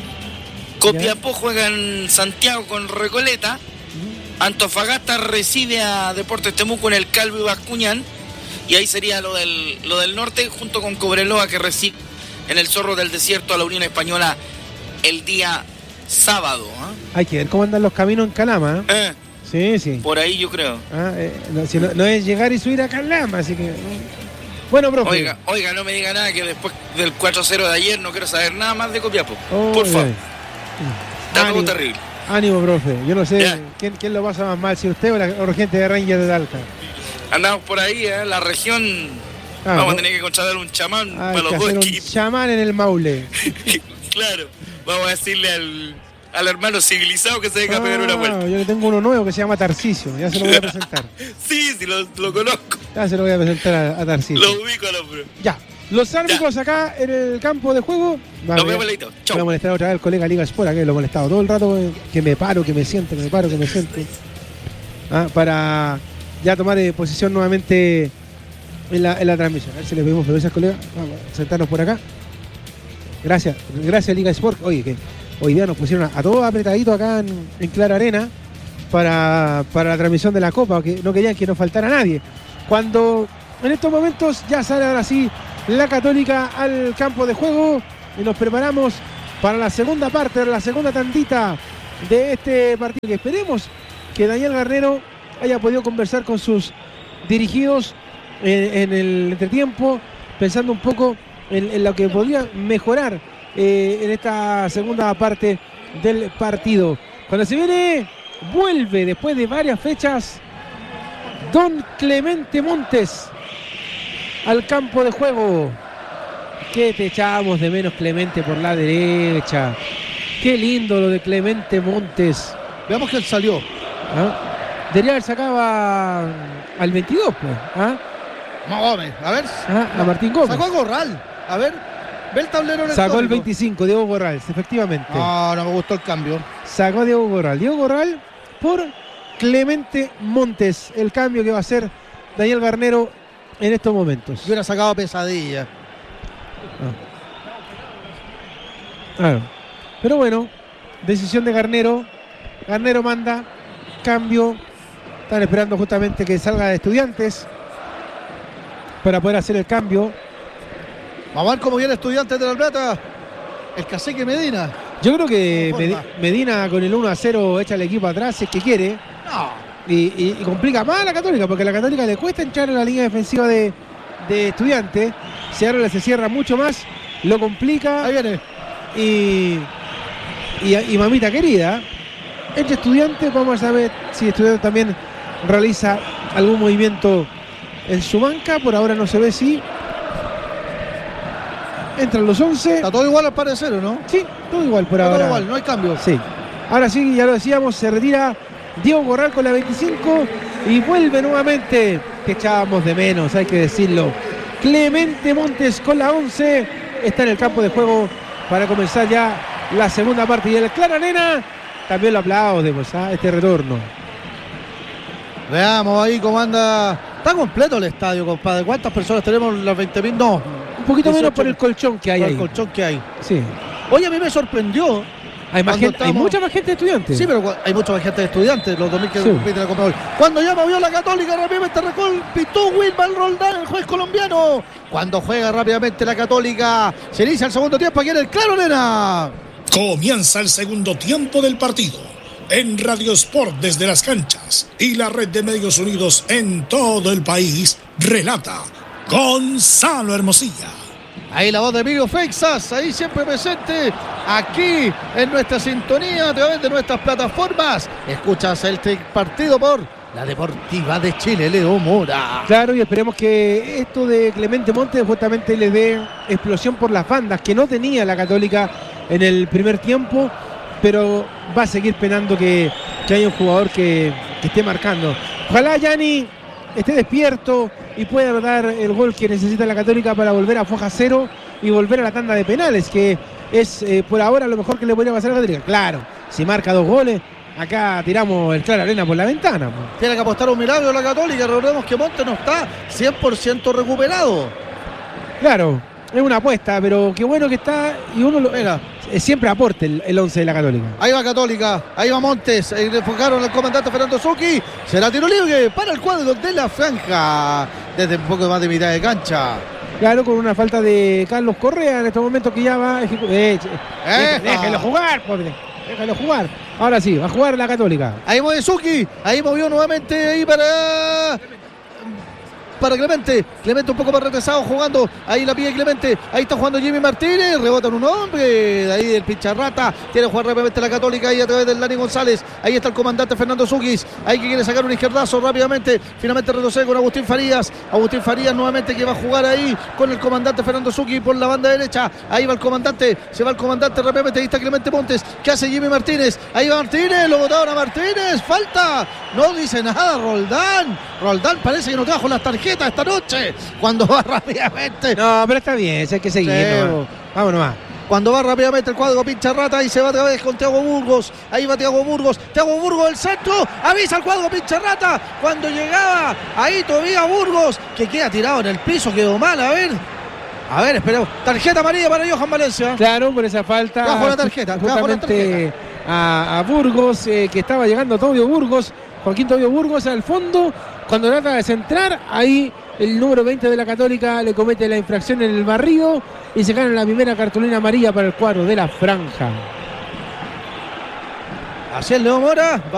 Copiapó juega en Santiago con Recoleta. Antofagasta recibe a Deportes Temuco en el Calvo y Bascuñán. Y ahí sería lo del, lo del norte, junto con Cobreloa, que recibe en el Zorro del Desierto a la Unión Española el día sábado. ¿eh? Hay que ver cómo andan los caminos en Calama. ¿eh? Eh, Sí, sí. por ahí yo creo. Ah, eh, no, si no, no es llegar y subir a Calama, así que... Bueno, profe. Oiga, oiga, no me diga nada que después del cuatro cero de ayer no quiero saber nada más de Copiapó. Oh, Por favor. bien. Está todo Ánimo. terrible. Ánimo, profe. Yo no sé Ya. quién, quién lo pasa más mal, si usted o la o la gente de Rangers de Talca. Andamos por ahí, ¿eh? La región. Ah, Vamos ¿no? a tener que contratar un chamán Hay para que los dos hacer un equipos. chamán en el Maule. Claro. Vamos a decirle al, al hermano civilizado que se venga a pegar una Ah, vuelta. yo le tengo uno nuevo que se llama Tarcisio. Ya se lo voy a presentar. Sí, sí, lo, lo conozco. Ya se lo voy a presentar a, a Tarcisio. Lo ubico al hombro. Ya. Los árbitros ya. Acá en el campo de juego. Nos vemos, Leito. Chau. Voy a molestar otra vez al colega Liga Sport, que lo he molestado todo el rato, que me paro, que me siento, que me paro, que me siento. Ah, para ya tomar eh, posición nuevamente en la, en la transmisión. A ver si le pedimos permiso al colega. Vamos a sentarnos por acá. Gracias, gracias Liga Sport. Oye, que hoy día nos pusieron a, a todos apretaditos acá en, en Clara Arena para, para la transmisión de la Copa, que no querían que nos faltara nadie. Cuando en estos momentos ya sale ahora sí la Católica al campo de juego y nos preparamos para la segunda parte, la segunda tandita de este partido, que esperemos que Daniel Garnero haya podido conversar con sus dirigidos en, en el entretiempo, pensando un poco en, en lo que podría mejorar eh, en esta segunda parte del partido. Cuando se viene, vuelve después de varias fechas don Clemente Montes al campo de juego. Que te echábamos de menos, Clemente, por la derecha. Qué lindo lo de Clemente Montes. Veamos que él salió. ¿Ah? Debería haber sacado a, al veintidós, pues. ¿Ah? No, Gómez, a ver. ¿Ah? A Martín Gómez. Sacó a Gorral. A ver, ve el tablero electrónico. Sacó el veinticinco, Diego Gorral, efectivamente. No, no me gustó el cambio. Sacó a Diego Gorral. Diego Gorral por Clemente Montes. El cambio que va a hacer Daniel Garnero en estos momentos. Yo hubiera sacado a Pesadilla. Ah. Claro. Pero bueno, decisión de Garnero. Garnero manda cambio. Están esperando justamente que salga de Estudiantes para poder hacer el cambio. Vamos a ver cómo viene Estudiantes de La Plata. El cacique Medina. Yo creo que Med- Medina con el uno a cero echa el equipo atrás si es que quiere. No. Y, y, y complica más a la Católica, porque a la Católica le cuesta entrar en la línea defensiva de, de Estudiantes. Si ahora se cierra mucho más, lo complica. Ahí viene. Y, y, y mamita querida, entre Estudiantes, vamos a ver si Estudiantes también realiza algún movimiento en su banca. Por ahora no se ve si entran los once. Está todo igual al parecer, ¿o no? Sí, todo igual por Está ahora. todo igual, no hay cambio. Sí. Ahora sí, ya lo decíamos, se retira Diego Gorral con la veinticinco y vuelve nuevamente, que echábamos de menos, hay que decirlo, Clemente Montes con la once. Está en el campo de juego para comenzar ya la segunda parte. Y el Clara Arena también lo aplaudimos a este retorno. Veamos ahí cómo anda. Está completo el estadio, compadre. ¿Cuántas personas tenemos? ¿Las veinte mil? No. Un poquito menos por el colchón que hay por ahí. el colchón que hay. Sí. Oye, a mí me sorprendió. Hay, más gente, estamos... hay mucha más gente de Estudiantes. Sí, pero hay mucha más gente de Estudiantes, los dos mil que sí. compiten la Copa hoy. Cuando ya movió la Católica, rápidamente recol, pitó Wilmar Roldán, el juez colombiano. Cuando juega rápidamente la Católica, se inicia el segundo tiempo aquí en el Claro Arena. Comienza el segundo tiempo del partido en Radio Sport desde las canchas y la red de medios unidos en todo el país. Relata Gonzalo Hermosilla. Ahí la voz de Emilio Feixas, ahí siempre presente, aquí en nuestra sintonía a través de nuestras plataformas. Escuchas el partido por la Deportiva de Chile, Leo Mora. Claro, y esperemos que esto de Clemente Montes justamente le dé explosión por las bandas, que no tenía la Católica en el primer tiempo, pero va a seguir penando que, que haya un jugador que, que esté marcando. Ojalá Yanni esté despierto y pueda dar el gol que necesita la Católica para volver a foja cero y volver a la tanda de penales, que es eh, por ahora lo mejor que le podría pasar a la Católica. Claro, si marca dos goles, acá tiramos el Clara Arena por la ventana. Pues. Tiene que apostar un milagro la Católica. Recordemos que Montes no está cien por ciento recuperado. Claro, es una apuesta, pero qué bueno que está y uno lo, Mira, siempre aporte el, el once de la Católica. Ahí va Católica, ahí va Montes, ahí le enfocaron al comandante Fernando Zucchi. Será tiro libre para el cuadro de la franja desde un poco más de mitad de cancha. Claro, con una falta de Carlos Correa en estos momentos que ya va. Ejecu- eh, eh, déjalo jugar, pobre. Déjalo jugar. Ahora sí, va a jugar la Católica. Ahí mueve Zucchi, ahí movió nuevamente ahí para. Para Clemente, Clemente un poco más retrasado jugando, ahí la pide Clemente, ahí está jugando Jimmy Martínez, rebota en un hombre, de ahí el pincharrata, quiere jugar rápidamente la Católica ahí a través del Dani González, ahí está el comandante Fernando Zucchi, ahí que quiere sacar un izquierdazo rápidamente, finalmente retrocede con Agustín Farías, Agustín Farías nuevamente que va a jugar ahí con el comandante Fernando Zucchi por la banda derecha, ahí va el comandante, se va el comandante rápidamente, ahí está Clemente Montes, ¿qué hace Jimmy Martínez? Ahí va Martínez, lo botaron a Martínez, falta, no dice nada Roldán, Roldán parece que no trajo las tarjetas tarjeta esta noche. Cuando va rápidamente. No, pero está bien, hay que seguir. Sí, nomás. Vámonos más. Cuando va rápidamente el cuadro Pincharrata y se va otra vez con Thiago Burgos. Ahí va Thiago Burgos. Thiago Burgos del centro. Avisa al cuadro Pincharrata. Cuando llegaba ahí todavía Burgos, que queda tirado en el piso, quedó mal. A ver. A ver, esperemos. Tarjeta amarilla para Johan Valencia. Claro, por esa falta. Bajo la tarjeta. Bajo la Justamente tarjeta. A, a Burgos, eh, que estaba llegando Tobio Burgos. Joaquín Tobio Burgos al fondo. Cuando trata de centrar, ahí el número veinte de la Católica le comete la infracción en el barrido y se gana la primera cartulina amarilla para el cuadro de la franja. Así es, Leo Mora.